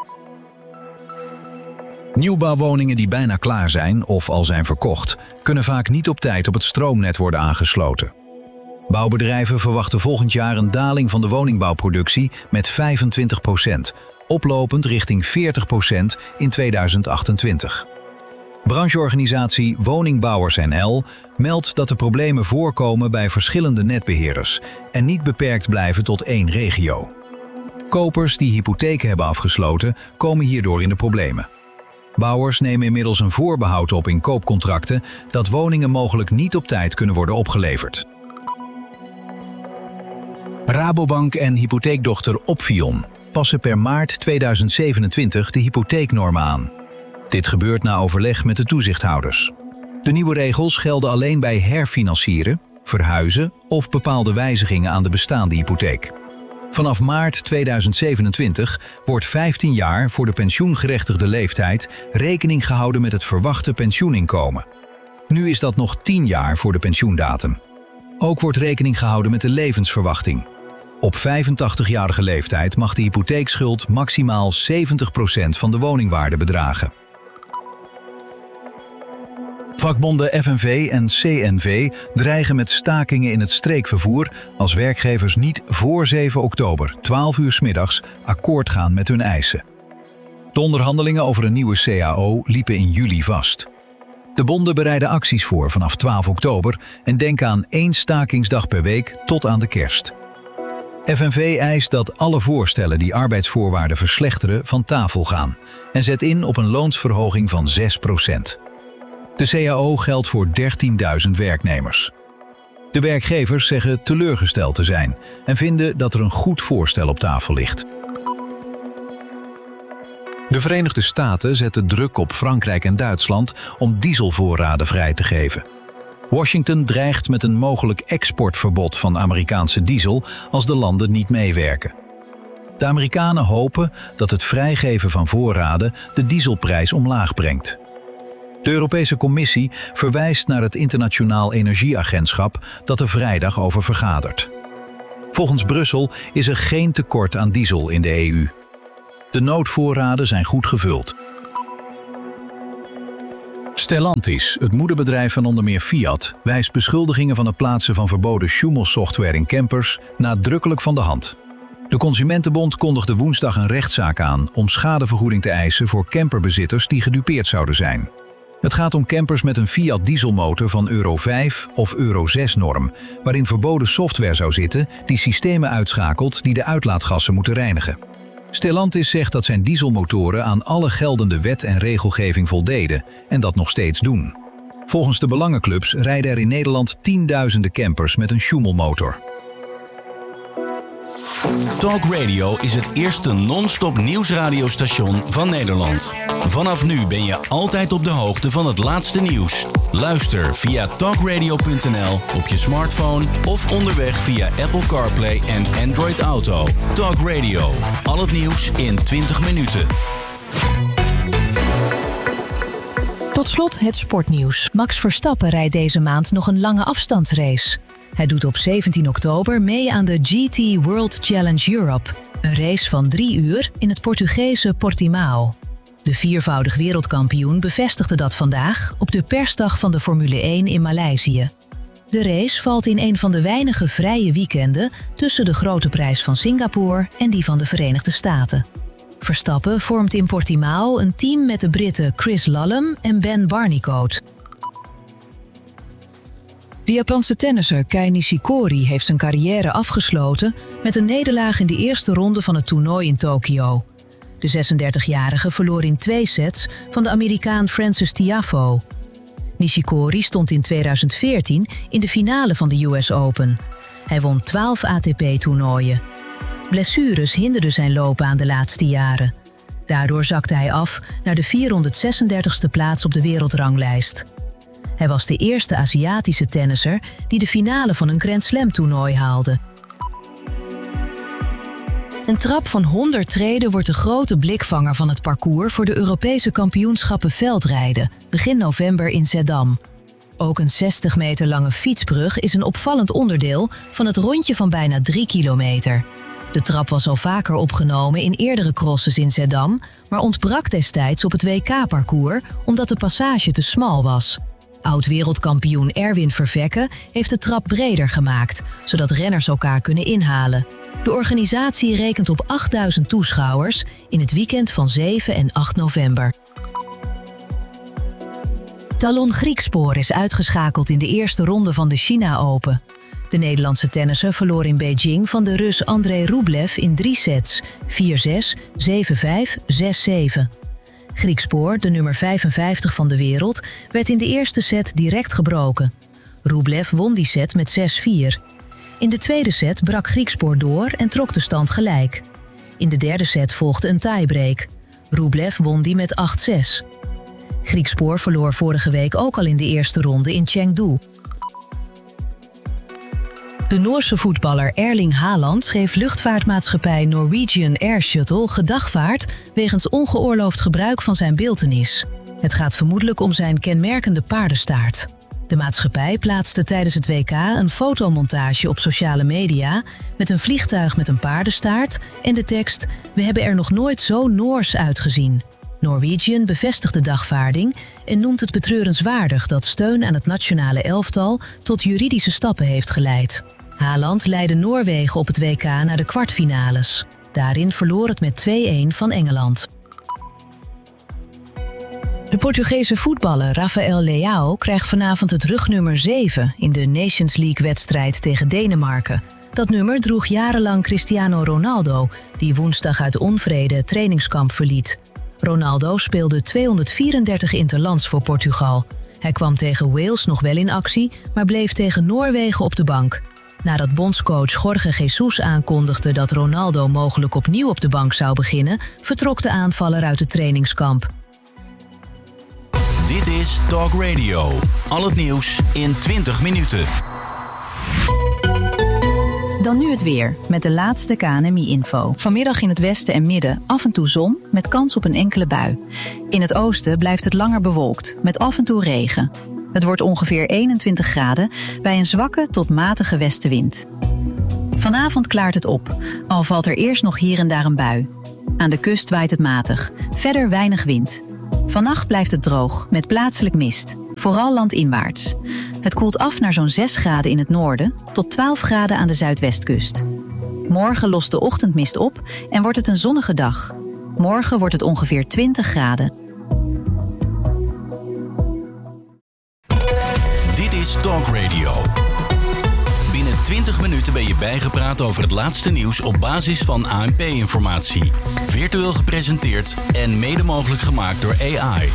Nieuwbouwwoningen die bijna klaar zijn of al zijn verkocht, kunnen vaak niet op tijd op het stroomnet worden aangesloten. Bouwbedrijven verwachten volgend jaar een daling van de woningbouwproductie met 25%, oplopend richting 40% in 2028. Brancheorganisatie Woningbouwers NL meldt dat de problemen voorkomen bij verschillende netbeheerders en niet beperkt blijven tot 1 regio. Kopers die hypotheken hebben afgesloten komen hierdoor in de problemen. Bouwers nemen inmiddels een voorbehoud op in koopcontracten dat woningen mogelijk niet op tijd kunnen worden opgeleverd. Rabobank en hypotheekdochter Opfion passen per maart 2027 de hypotheeknormen aan. Dit gebeurt na overleg met de toezichthouders. De nieuwe regels gelden alleen bij herfinancieren, verhuizen of bepaalde wijzigingen aan de bestaande hypotheek. Vanaf maart 2027 wordt 15 jaar voor de pensioengerechtigde leeftijd rekening gehouden met het verwachte pensioeninkomen. Nu is dat nog 10 jaar voor de pensioendatum. Ook wordt rekening gehouden met de levensverwachting. Op 85-jarige leeftijd mag de hypotheekschuld maximaal 70% van de woningwaarde bedragen. Vakbonden FNV en CNV dreigen met stakingen in het streekvervoer als werkgevers niet voor 7 oktober, 12 uur 's middags, akkoord gaan met hun eisen. De onderhandelingen over een nieuwe CAO liepen in juli vast. De bonden bereiden acties voor vanaf 12 oktober en denken aan 1 stakingsdag per week tot aan de kerst. FNV eist dat alle voorstellen die arbeidsvoorwaarden verslechteren van tafel gaan en zet in op een loonsverhoging van 6%. De CAO geldt voor 13.000 werknemers. De werkgevers zeggen teleurgesteld te zijn en vinden dat er een goed voorstel op tafel ligt. De Verenigde Staten zetten druk op Frankrijk en Duitsland om dieselvoorraden vrij te geven. Washington dreigt met een mogelijk exportverbod van Amerikaanse diesel als de landen niet meewerken. De Amerikanen hopen dat het vrijgeven van voorraden de dieselprijs omlaag brengt. De Europese Commissie verwijst naar het Internationaal Energieagentschap dat er vrijdag over vergadert. Volgens Brussel is er geen tekort aan diesel in de EU. De noodvoorraden zijn goed gevuld. Stellantis, het moederbedrijf van onder meer Fiat, wijst beschuldigingen van het plaatsen van verboden Schumel-software in campers nadrukkelijk van de hand. De Consumentenbond kondigde woensdag een rechtszaak aan om schadevergoeding te eisen voor camperbezitters die gedupeerd zouden zijn. Het gaat om campers met een Fiat dieselmotor van Euro 5 of Euro 6 norm, waarin verboden software zou zitten die systemen uitschakelt die de uitlaatgassen moeten reinigen. Stellantis zegt dat zijn dieselmotoren aan alle geldende wet en regelgeving voldeden en dat nog steeds doen. Volgens de belangenclubs rijden er in Nederland tienduizenden campers met een Schumel-motor. Talk Radio is het eerste non-stop nieuwsradiostation van Nederland. Vanaf nu ben je altijd op de hoogte van het laatste nieuws. Luister via talkradio.nl op je smartphone of onderweg via Apple CarPlay en Android Auto. Talk Radio, al het nieuws in 20 minuten. Tot slot het sportnieuws. Max Verstappen rijdt deze maand nog een lange afstandsrace. Hij doet op 17 oktober mee aan de GT World Challenge Europe, een race van 3 uur in het Portugese Portimao. De viervoudig wereldkampioen bevestigde dat vandaag op de persdag van de Formule 1 in Maleisië. De race valt in een van de weinige vrije weekenden tussen de Grote Prijs van Singapore en die van de Verenigde Staten. Verstappen vormt in Portimao een team met de Britten Chris Lallum en Ben Barnicoat. De Japanse tennisser Kei Nishikori heeft zijn carrière afgesloten met een nederlaag in de eerste ronde van het toernooi in Tokio. De 36-jarige verloor in 2 sets van de Amerikaan Frances Tiafoe. Nishikori stond in 2014 in de finale van de US Open. Hij won 12 ATP-toernooien. Blessures hinderden zijn loopbaan de laatste jaren. Daardoor zakte hij af naar de 436e plaats op de wereldranglijst. Hij was de eerste Aziatische tennisser die de finale van een Grand Slam-toernooi haalde. Een trap van 100 treden wordt de grote blikvanger van het parcours voor de Europese kampioenschappen veldrijden, begin november in Zeddam. Ook een 60 meter lange fietsbrug is een opvallend onderdeel van het rondje van bijna 3 kilometer. De trap was al vaker opgenomen in eerdere crosses in Zeddam, maar ontbrak destijds op het WK-parcours omdat de passage te smal was. Oud-wereldkampioen Erwin Vervekke heeft de trap breder gemaakt, zodat renners elkaar kunnen inhalen. De organisatie rekent op 8000 toeschouwers in het weekend van 7 en 8 november. Talon Griekspoor is uitgeschakeld in de eerste ronde van de China Open. De Nederlandse tennisser verloor in Beijing van de Rus Andrei Rublev in 3 sets, 4-6, 7-5, 6-7. Griekspoor, de nummer 55 van de wereld, werd in de eerste set direct gebroken. Rublev won die set met 6-4. In de tweede set brak Griekspoor door en trok de stand gelijk. In de derde set volgde een tiebreak. Rublev won die met 8-6. Griekspoor verloor vorige week ook al in de eerste ronde in Chengdu. De Noorse voetballer Erling Haaland schreef luchtvaartmaatschappij Norwegian Air Shuttle gedagvaard wegens ongeoorloofd gebruik van zijn beeltenis. Het gaat vermoedelijk om zijn kenmerkende paardenstaart. De maatschappij plaatste tijdens het WK een fotomontage op sociale media met een vliegtuig met een paardenstaart en de tekst "We hebben er nog nooit zo Noors uitgezien". Norwegian bevestigt de dagvaarding en noemt het betreurenswaardig dat steun aan het nationale elftal tot juridische stappen heeft geleid. Haaland leidde Noorwegen op het WK naar de kwartfinales. Daarin verloor het met 2-1 van Engeland. De Portugese voetballer Rafael Leao krijgt vanavond het rugnummer 7 in de Nations League-wedstrijd tegen Denemarken. Dat nummer droeg jarenlang Cristiano Ronaldo, die woensdag uit onvrede het trainingskamp verliet. Ronaldo speelde 234 interlands voor Portugal. Hij kwam tegen Wales nog wel in actie, maar bleef tegen Noorwegen op de bank. Nadat bondscoach Jorge Jesus aankondigde dat Ronaldo mogelijk opnieuw op de bank zou beginnen, vertrok de aanvaller uit het trainingskamp. Dit is Talk Radio. Al het nieuws in 20 minuten. Dan nu het weer, met de laatste KNMI-info. Vanmiddag in het westen en midden af en toe zon, met kans op een enkele bui. In het oosten blijft het langer bewolkt, met af en toe regen. Het wordt ongeveer 21 graden bij een zwakke tot matige westenwind. Vanavond klaart het op, al valt er eerst nog hier en daar een bui. Aan de kust waait het matig, verder weinig wind. Vannacht blijft het droog, met plaatselijk mist, vooral landinwaarts. Het koelt af naar zo'n 6 graden in het noorden tot 12 graden aan de zuidwestkust. Morgen lost de ochtendmist op en wordt het een zonnige dag. Morgen wordt het ongeveer 20 graden. Dit is Talk Radio. Binnen 20 minuten ben je bijgepraat over het laatste nieuws op basis van ANP-informatie. Virtueel gepresenteerd en mede mogelijk gemaakt door AI.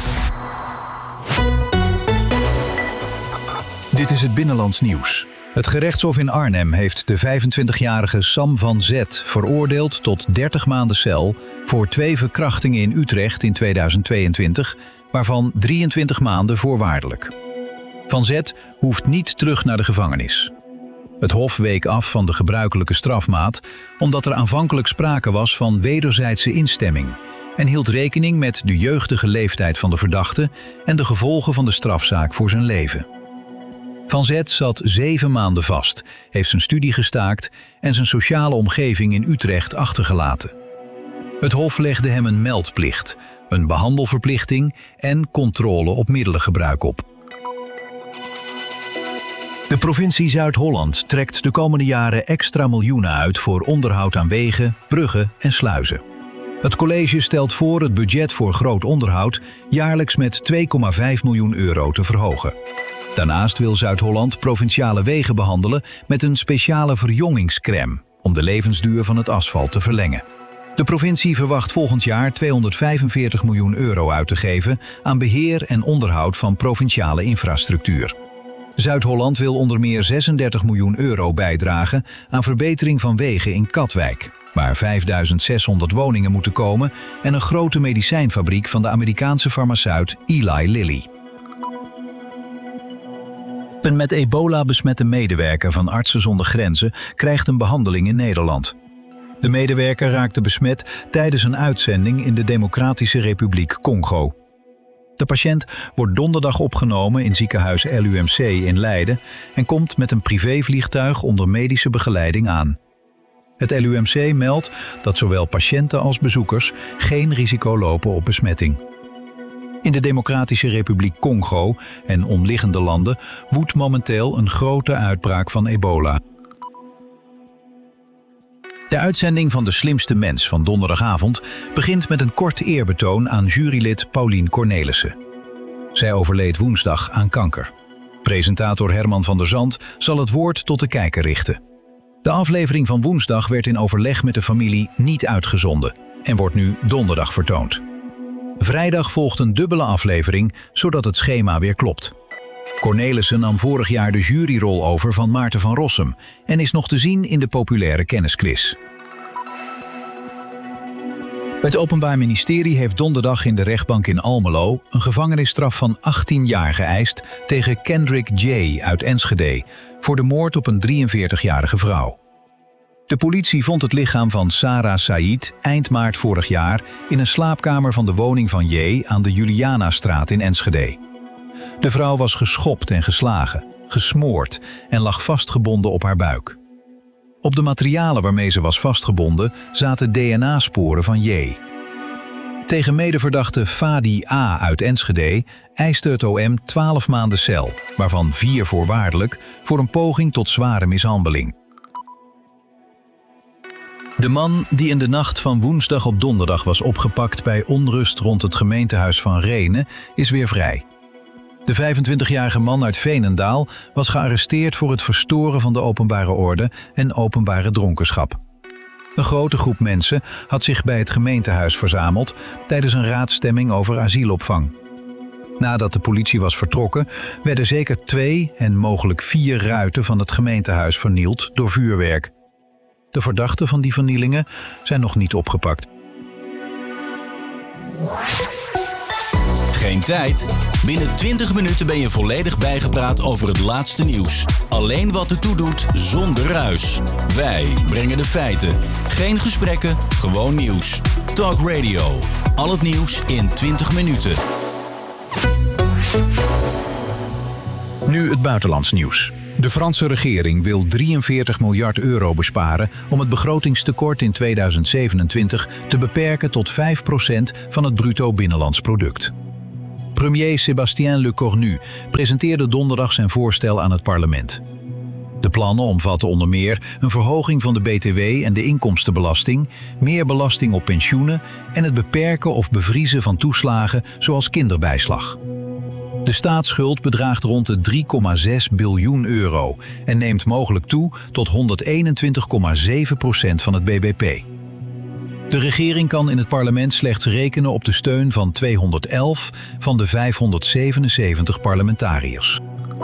Dit is het Binnenlands Nieuws. Het gerechtshof in Arnhem heeft de 25-jarige Sam van Z veroordeeld tot 30 maanden cel voor 2 verkrachtingen in Utrecht in 2022, waarvan 23 maanden voorwaardelijk. Van Z hoeft niet terug naar de gevangenis. Het hof week af van de gebruikelijke strafmaat omdat er aanvankelijk sprake was van wederzijdse instemming en hield rekening met de jeugdige leeftijd van de verdachte en de gevolgen van de strafzaak voor zijn leven. Van Z zat 7 maanden vast, heeft zijn studie gestaakt en zijn sociale omgeving in Utrecht achtergelaten. Het hof legde hem een meldplicht, een behandelverplichting en controle op middelengebruik op. De provincie Zuid-Holland trekt de komende jaren extra miljoenen uit voor onderhoud aan wegen, bruggen en sluizen. Het college stelt voor het budget voor groot onderhoud jaarlijks met 2,5 miljoen euro te verhogen. Daarnaast wil Zuid-Holland provinciale wegen behandelen met een speciale verjongingscrème om de levensduur van het asfalt te verlengen. De provincie verwacht volgend jaar 245 miljoen euro uit te geven aan beheer en onderhoud van provinciale infrastructuur. Zuid-Holland wil onder meer 36 miljoen euro bijdragen aan verbetering van wegen in Katwijk, waar 5600 woningen moeten komen en een grote medicijnfabriek van de Amerikaanse farmaceut Eli Lilly. Een met ebola besmette medewerker van Artsen zonder Grenzen krijgt een behandeling in Nederland. De medewerker raakte besmet tijdens een uitzending in de Democratische Republiek Congo. De patiënt wordt donderdag opgenomen in ziekenhuis LUMC in Leiden en komt met een privévliegtuig onder medische begeleiding aan. Het LUMC meldt dat zowel patiënten als bezoekers geen risico lopen op besmetting. In de Democratische Republiek Congo en omliggende landen woedt momenteel een grote uitbraak van ebola. De uitzending van De Slimste Mens van donderdagavond begint met een kort eerbetoon aan jurylid Paulien Cornelissen. Zij overleed woensdag aan kanker. Presentator Herman van der Zand zal het woord tot de kijker richten. De aflevering van woensdag werd in overleg met de familie niet uitgezonden en wordt nu donderdag vertoond. Vrijdag volgt een dubbele aflevering, zodat het schema weer klopt. Cornelissen nam vorig jaar de juryrol over van Maarten van Rossum en is nog te zien in de populaire kennisquiz. Het Openbaar Ministerie heeft donderdag in de rechtbank in Almelo een gevangenisstraf van 18 jaar geëist tegen Kendrick J. uit Enschede voor de moord op een 43-jarige vrouw. De politie vond het lichaam van Sarah Said eind maart vorig jaar in een slaapkamer van de woning van J. aan de Julianastraat in Enschede. De vrouw was geschopt en geslagen, gesmoord en lag vastgebonden op haar buik. Op de materialen waarmee ze was vastgebonden zaten DNA-sporen van J. Tegen medeverdachte Fadi A. uit Enschede eiste het OM 12 maanden cel, waarvan 4 voorwaardelijk, voor een poging tot zware mishandeling. De man die in de nacht van woensdag op donderdag was opgepakt bij onrust rond het gemeentehuis van Rhenen is weer vrij. De 25-jarige man uit Veenendaal was gearresteerd voor het verstoren van de openbare orde en openbare dronkenschap. Een grote groep mensen had zich bij het gemeentehuis verzameld tijdens een raadsstemming over asielopvang. Nadat de politie was vertrokken, werden zeker 2 en mogelijk 4 ruiten van het gemeentehuis vernield door vuurwerk. De verdachten van die vernielingen zijn nog niet opgepakt. Geen tijd? Binnen 20 minuten ben je volledig bijgepraat over het laatste nieuws. Alleen wat ertoe doet, zonder ruis. Wij brengen de feiten. Geen gesprekken, gewoon nieuws. Talk Radio. Al het nieuws in 20 minuten. Nu het buitenlands nieuws. De Franse regering wil 43 miljard euro besparen om het begrotingstekort in 2027 te beperken tot 5% van het bruto binnenlands product. Premier Sébastien Lecornu presenteerde donderdag zijn voorstel aan het parlement. De plannen omvatten onder meer een verhoging van de BTW en de inkomstenbelasting, meer belasting op pensioenen en het beperken of bevriezen van toeslagen zoals kinderbijslag. De staatsschuld bedraagt rond de 3,6 biljoen euro en neemt mogelijk toe tot 121,7% van het bbp. De regering kan in het parlement slechts rekenen op de steun van 211 van de 577 parlementariërs.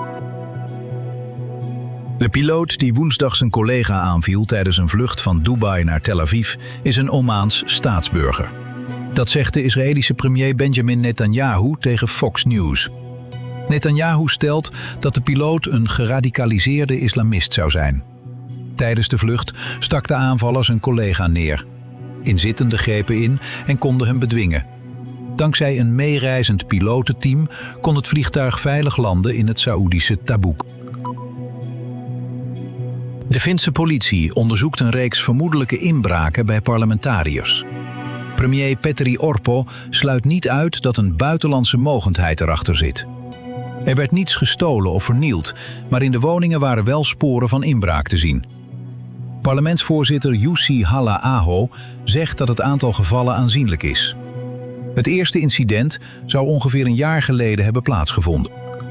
De piloot die woensdag zijn collega aanviel tijdens een vlucht van Dubai naar Tel Aviv is een Omaans staatsburger. Dat zegt de Israëlische premier Benjamin Netanyahu tegen Fox News. Netanyahu stelt dat de piloot een geradicaliseerde islamist zou zijn. Tijdens de vlucht stak de aanvaller zijn collega neer. Inzittenden grepen in en konden hem bedwingen. Dankzij een meereizend pilotenteam kon het vliegtuig veilig landen in het Saoedische Tabuk. De Finse politie onderzoekt een reeks vermoedelijke inbraken bij parlementariërs. Premier Petteri Orpo sluit niet uit dat een buitenlandse mogendheid erachter zit. Er werd niets gestolen of vernield, maar in de woningen waren wel sporen van inbraak te zien. Parlementsvoorzitter Jussi Halla-aho zegt dat het aantal gevallen aanzienlijk is. Het eerste incident zou ongeveer een jaar geleden hebben plaatsgevonden.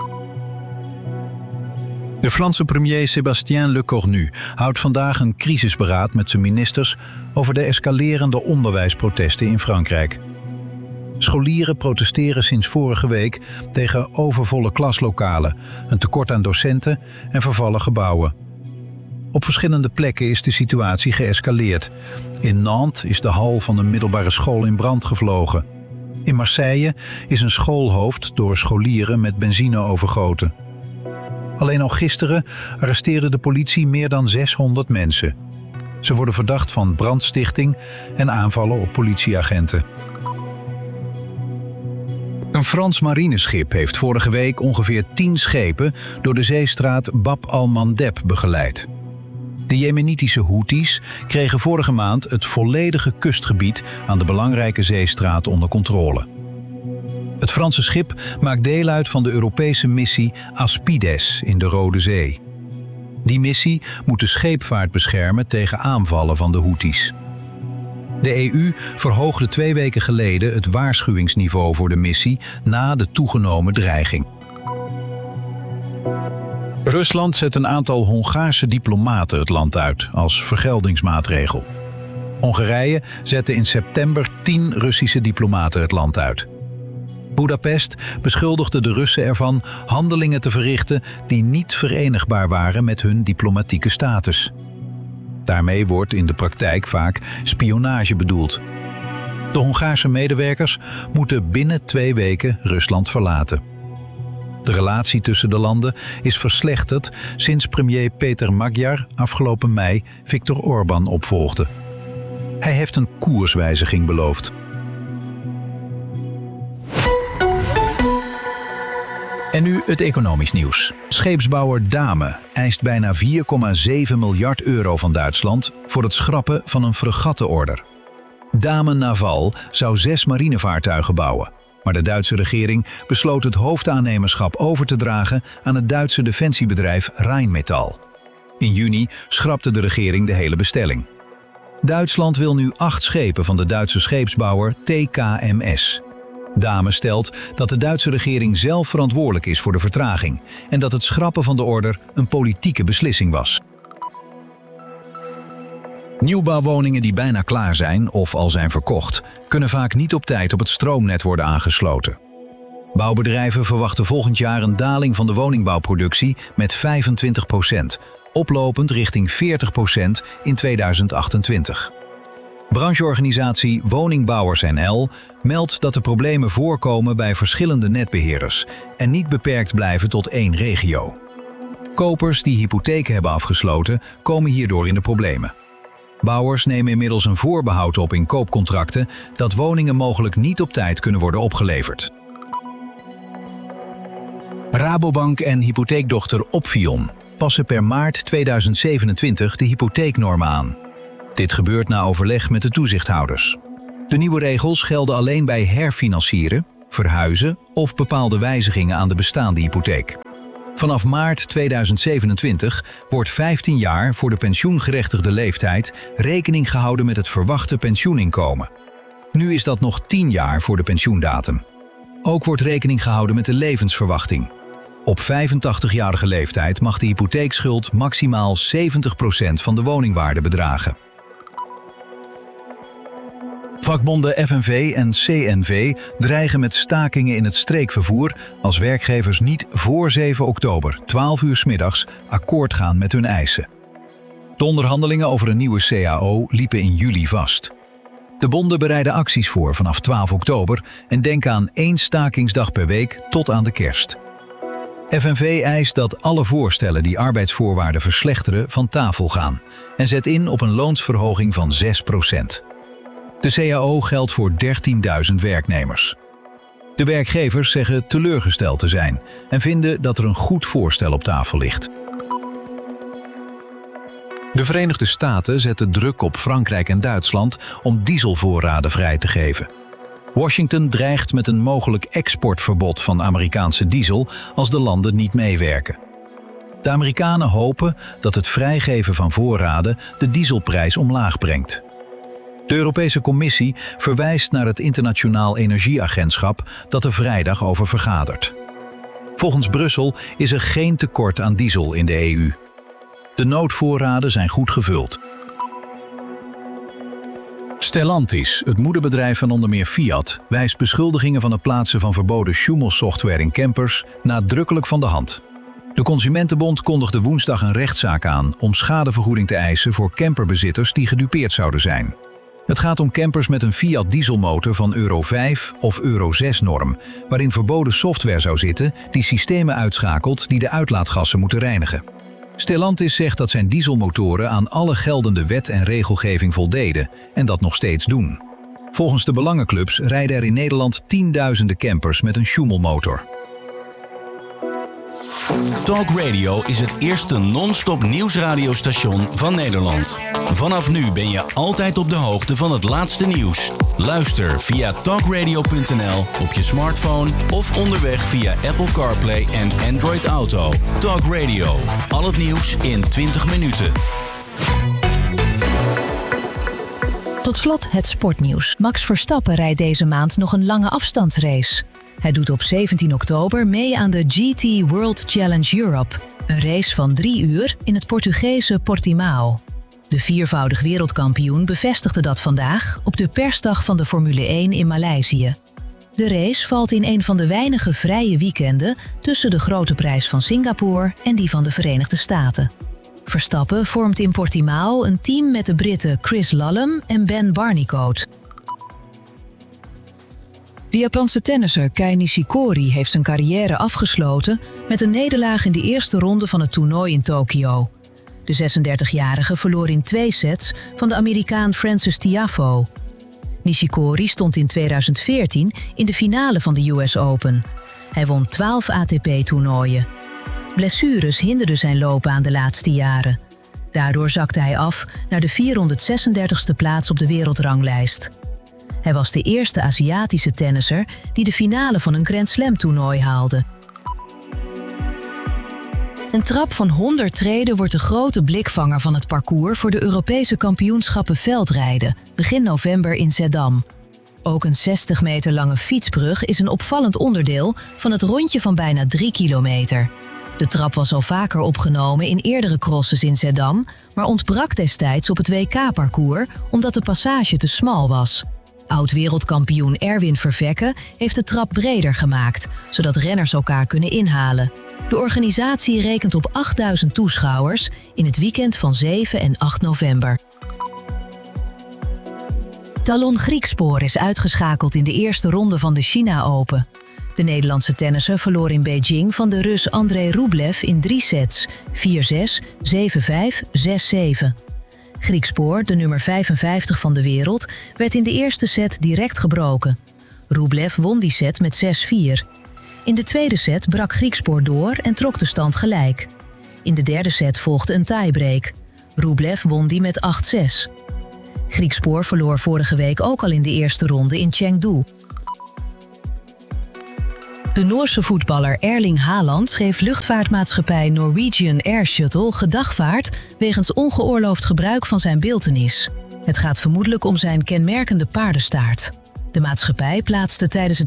De Franse premier Sébastien Lecornu houdt vandaag een crisisberaad met zijn ministers over de escalerende onderwijsprotesten in Frankrijk. Scholieren protesteren sinds vorige week tegen overvolle klaslokalen, een tekort aan docenten en vervallen gebouwen. Op verschillende plekken is de situatie geëscaleerd. In Nantes is de hal van een middelbare school in brand gevlogen. In Marseille is een schoolhoofd door scholieren met benzine overgoten. Alleen al gisteren arresteerde de politie meer dan 600 mensen. Ze worden verdacht van brandstichting en aanvallen op politieagenten. Een Frans marineschip heeft vorige week ongeveer 10 schepen door de zeestraat Bab al-Mandeb begeleid. De Jemenitische Houthis kregen vorige maand het volledige kustgebied aan de belangrijke zeestraat onder controle. Het Franse schip maakt deel uit van de Europese missie Aspides in de Rode Zee. Die missie moet de scheepvaart beschermen tegen aanvallen van de Houthis. De EU verhoogde 2 weken geleden het waarschuwingsniveau voor de missie na de toegenomen dreiging. Rusland zet een aantal Hongaarse diplomaten het land uit als vergeldingsmaatregel. Hongarije zette in september 10 Russische diplomaten het land uit. Budapest beschuldigde de Russen ervan handelingen te verrichten die niet verenigbaar waren met hun diplomatieke status. Daarmee wordt in de praktijk vaak spionage bedoeld. De Hongaarse medewerkers moeten binnen 2 weken Rusland verlaten. De relatie tussen de landen is verslechterd sinds premier Peter Magyar afgelopen mei Viktor Orbán opvolgde. Hij heeft een koerswijziging beloofd. En nu het economisch nieuws. Scheepsbouwer Dame eist bijna 4,7 miljard euro van Duitsland voor het schrappen van een fregattenorder. Dame Naval zou 6 marinevaartuigen bouwen, maar de Duitse regering besloot het hoofdaannemerschap over te dragen aan het Duitse defensiebedrijf Rheinmetall. In juni schrapte de regering de hele bestelling. Duitsland wil nu 8 schepen van de Duitse scheepsbouwer TKMS. Dame stelt dat de Duitse regering zelf verantwoordelijk is voor de vertraging en dat het schrappen van de order een politieke beslissing was. Nieuwbouwwoningen die bijna klaar zijn of al zijn verkocht, kunnen vaak niet op tijd op het stroomnet worden aangesloten. Bouwbedrijven verwachten volgend jaar een daling van de woningbouwproductie met 25%, oplopend richting 40% in 2028. Brancheorganisatie Woningbouwers NL meldt dat de problemen voorkomen bij verschillende netbeheerders en niet beperkt blijven tot 1 regio. Kopers die hypotheken hebben afgesloten komen hierdoor in de problemen. Bouwers nemen inmiddels een voorbehoud op in koopcontracten dat woningen mogelijk niet op tijd kunnen worden opgeleverd. Rabobank en hypotheekdochter Opfion passen per maart 2027 de hypotheeknormen aan. Dit gebeurt na overleg met de toezichthouders. De nieuwe regels gelden alleen bij herfinancieren, verhuizen of bepaalde wijzigingen aan de bestaande hypotheek. Vanaf maart 2027 wordt 15 jaar voor de pensioengerechtigde leeftijd rekening gehouden met het verwachte pensioeninkomen. Nu is dat nog 10 jaar voor de pensioendatum. Ook wordt rekening gehouden met de levensverwachting. Op 85-jarige leeftijd mag de hypotheekschuld maximaal 70% van de woningwaarde bedragen. Vakbonden FNV en CNV dreigen met stakingen in het streekvervoer als werkgevers niet voor 7 oktober, 12 uur 's middags, akkoord gaan met hun eisen. De onderhandelingen over een nieuwe CAO liepen in juli vast. De bonden bereiden acties voor vanaf 12 oktober en denken aan 1 stakingsdag per week tot aan de kerst. FNV eist dat alle voorstellen die arbeidsvoorwaarden verslechteren van tafel gaan en zet in op een loonsverhoging van 6%. De CAO geldt voor 13.000 werknemers. De werkgevers zeggen teleurgesteld te zijn en vinden dat er een goed voorstel op tafel ligt. De Verenigde Staten zetten druk op Frankrijk en Duitsland om dieselvoorraden vrij te geven. Washington dreigt met een mogelijk exportverbod van Amerikaanse diesel als de landen niet meewerken. De Amerikanen hopen dat het vrijgeven van voorraden de dieselprijs omlaag brengt. De Europese Commissie verwijst naar het Internationaal Energieagentschap dat er vrijdag over vergadert. Volgens Brussel is er geen tekort aan diesel in de EU. De noodvoorraden zijn goed gevuld. Stellantis, het moederbedrijf van onder meer Fiat, wijst beschuldigingen van het plaatsen van verboden Schumel-software in campers nadrukkelijk van de hand. De Consumentenbond kondigde woensdag een rechtszaak aan om schadevergoeding te eisen voor camperbezitters die gedupeerd zouden zijn. Het gaat om campers met een Fiat dieselmotor van Euro 5 of Euro 6 norm, waarin verboden software zou zitten die systemen uitschakelt die de uitlaatgassen moeten reinigen. Stellantis zegt dat zijn dieselmotoren aan alle geldende wet en regelgeving voldeden en dat nog steeds doen. Volgens de belangenclubs rijden er in Nederland tienduizenden campers met een Schumel-motor. Talk Radio is het eerste non-stop nieuwsradiostation van Nederland. Vanaf nu ben je altijd op de hoogte van het laatste nieuws. Luister via talkradio.nl op je smartphone of onderweg via Apple CarPlay en Android Auto. Talk Radio, al het nieuws in 20 minuten. Tot slot het sportnieuws. Max Verstappen rijdt deze maand nog een lange afstandsrace. Hij doet op 17 oktober mee aan de GT World Challenge Europe, een race van 3 uur in het Portugese Portimao. De viervoudig wereldkampioen bevestigde dat vandaag op de persdag van de Formule 1 in Maleisië. De race valt in een van de weinige vrije weekenden tussen de Grote Prijs van Singapore en die van de Verenigde Staten. Verstappen vormt in Portimao een team met de Britten Chris Lallum en Ben Barnicoat. De Japanse tennisser Kei Nishikori heeft zijn carrière afgesloten met een nederlaag in de eerste ronde van het toernooi in Tokio. De 36-jarige verloor in 2 sets van de Amerikaan Frances Tiafoe. Nishikori stond in 2014 in de finale van de US Open. Hij won 12 ATP-toernooien. Blessures hinderden zijn loopbaan de laatste jaren. Daardoor zakte hij af naar de 436e plaats op de wereldranglijst. Hij was de eerste Aziatische tennisser die de finale van een Grand Slam-toernooi haalde. Een trap van 100 treden wordt de grote blikvanger van het parcours voor de Europese kampioenschappen veldrijden, begin november in Zeddam. Ook een 60 meter lange fietsbrug is een opvallend onderdeel van het rondje van bijna 3 kilometer. De trap was al vaker opgenomen in eerdere crosses in Zeddam, maar ontbrak destijds op het WK-parcours omdat de passage te smal was. Oud-wereldkampioen Erwin Vervekke heeft de trap breder gemaakt, zodat renners elkaar kunnen inhalen. De organisatie rekent op 8000 toeschouwers in het weekend van 7 en 8 november. Talon Griekspoor is uitgeschakeld in de eerste ronde van de China Open. De Nederlandse tennisser verloor in Beijing van de Rus Andrei Rublev in 3 sets, 4-6, 7-5, 6-7. Griekspoor, de nummer 55 van de wereld, werd in de eerste set direct gebroken. Rublev won die set met 6-4. In de tweede set brak Griekspoor door en trok de stand gelijk. In de derde set volgde een tiebreak. Rublev won die met 8-6. Griekspoor verloor vorige week ook al in de eerste ronde in Chengdu. De Noorse voetballer Erling Haaland schreef luchtvaartmaatschappij Norwegian Air Shuttle gedagvaard wegens ongeoorloofd gebruik van zijn beeltenis. Het gaat vermoedelijk om zijn kenmerkende paardenstaart. De maatschappij plaatste tijdens het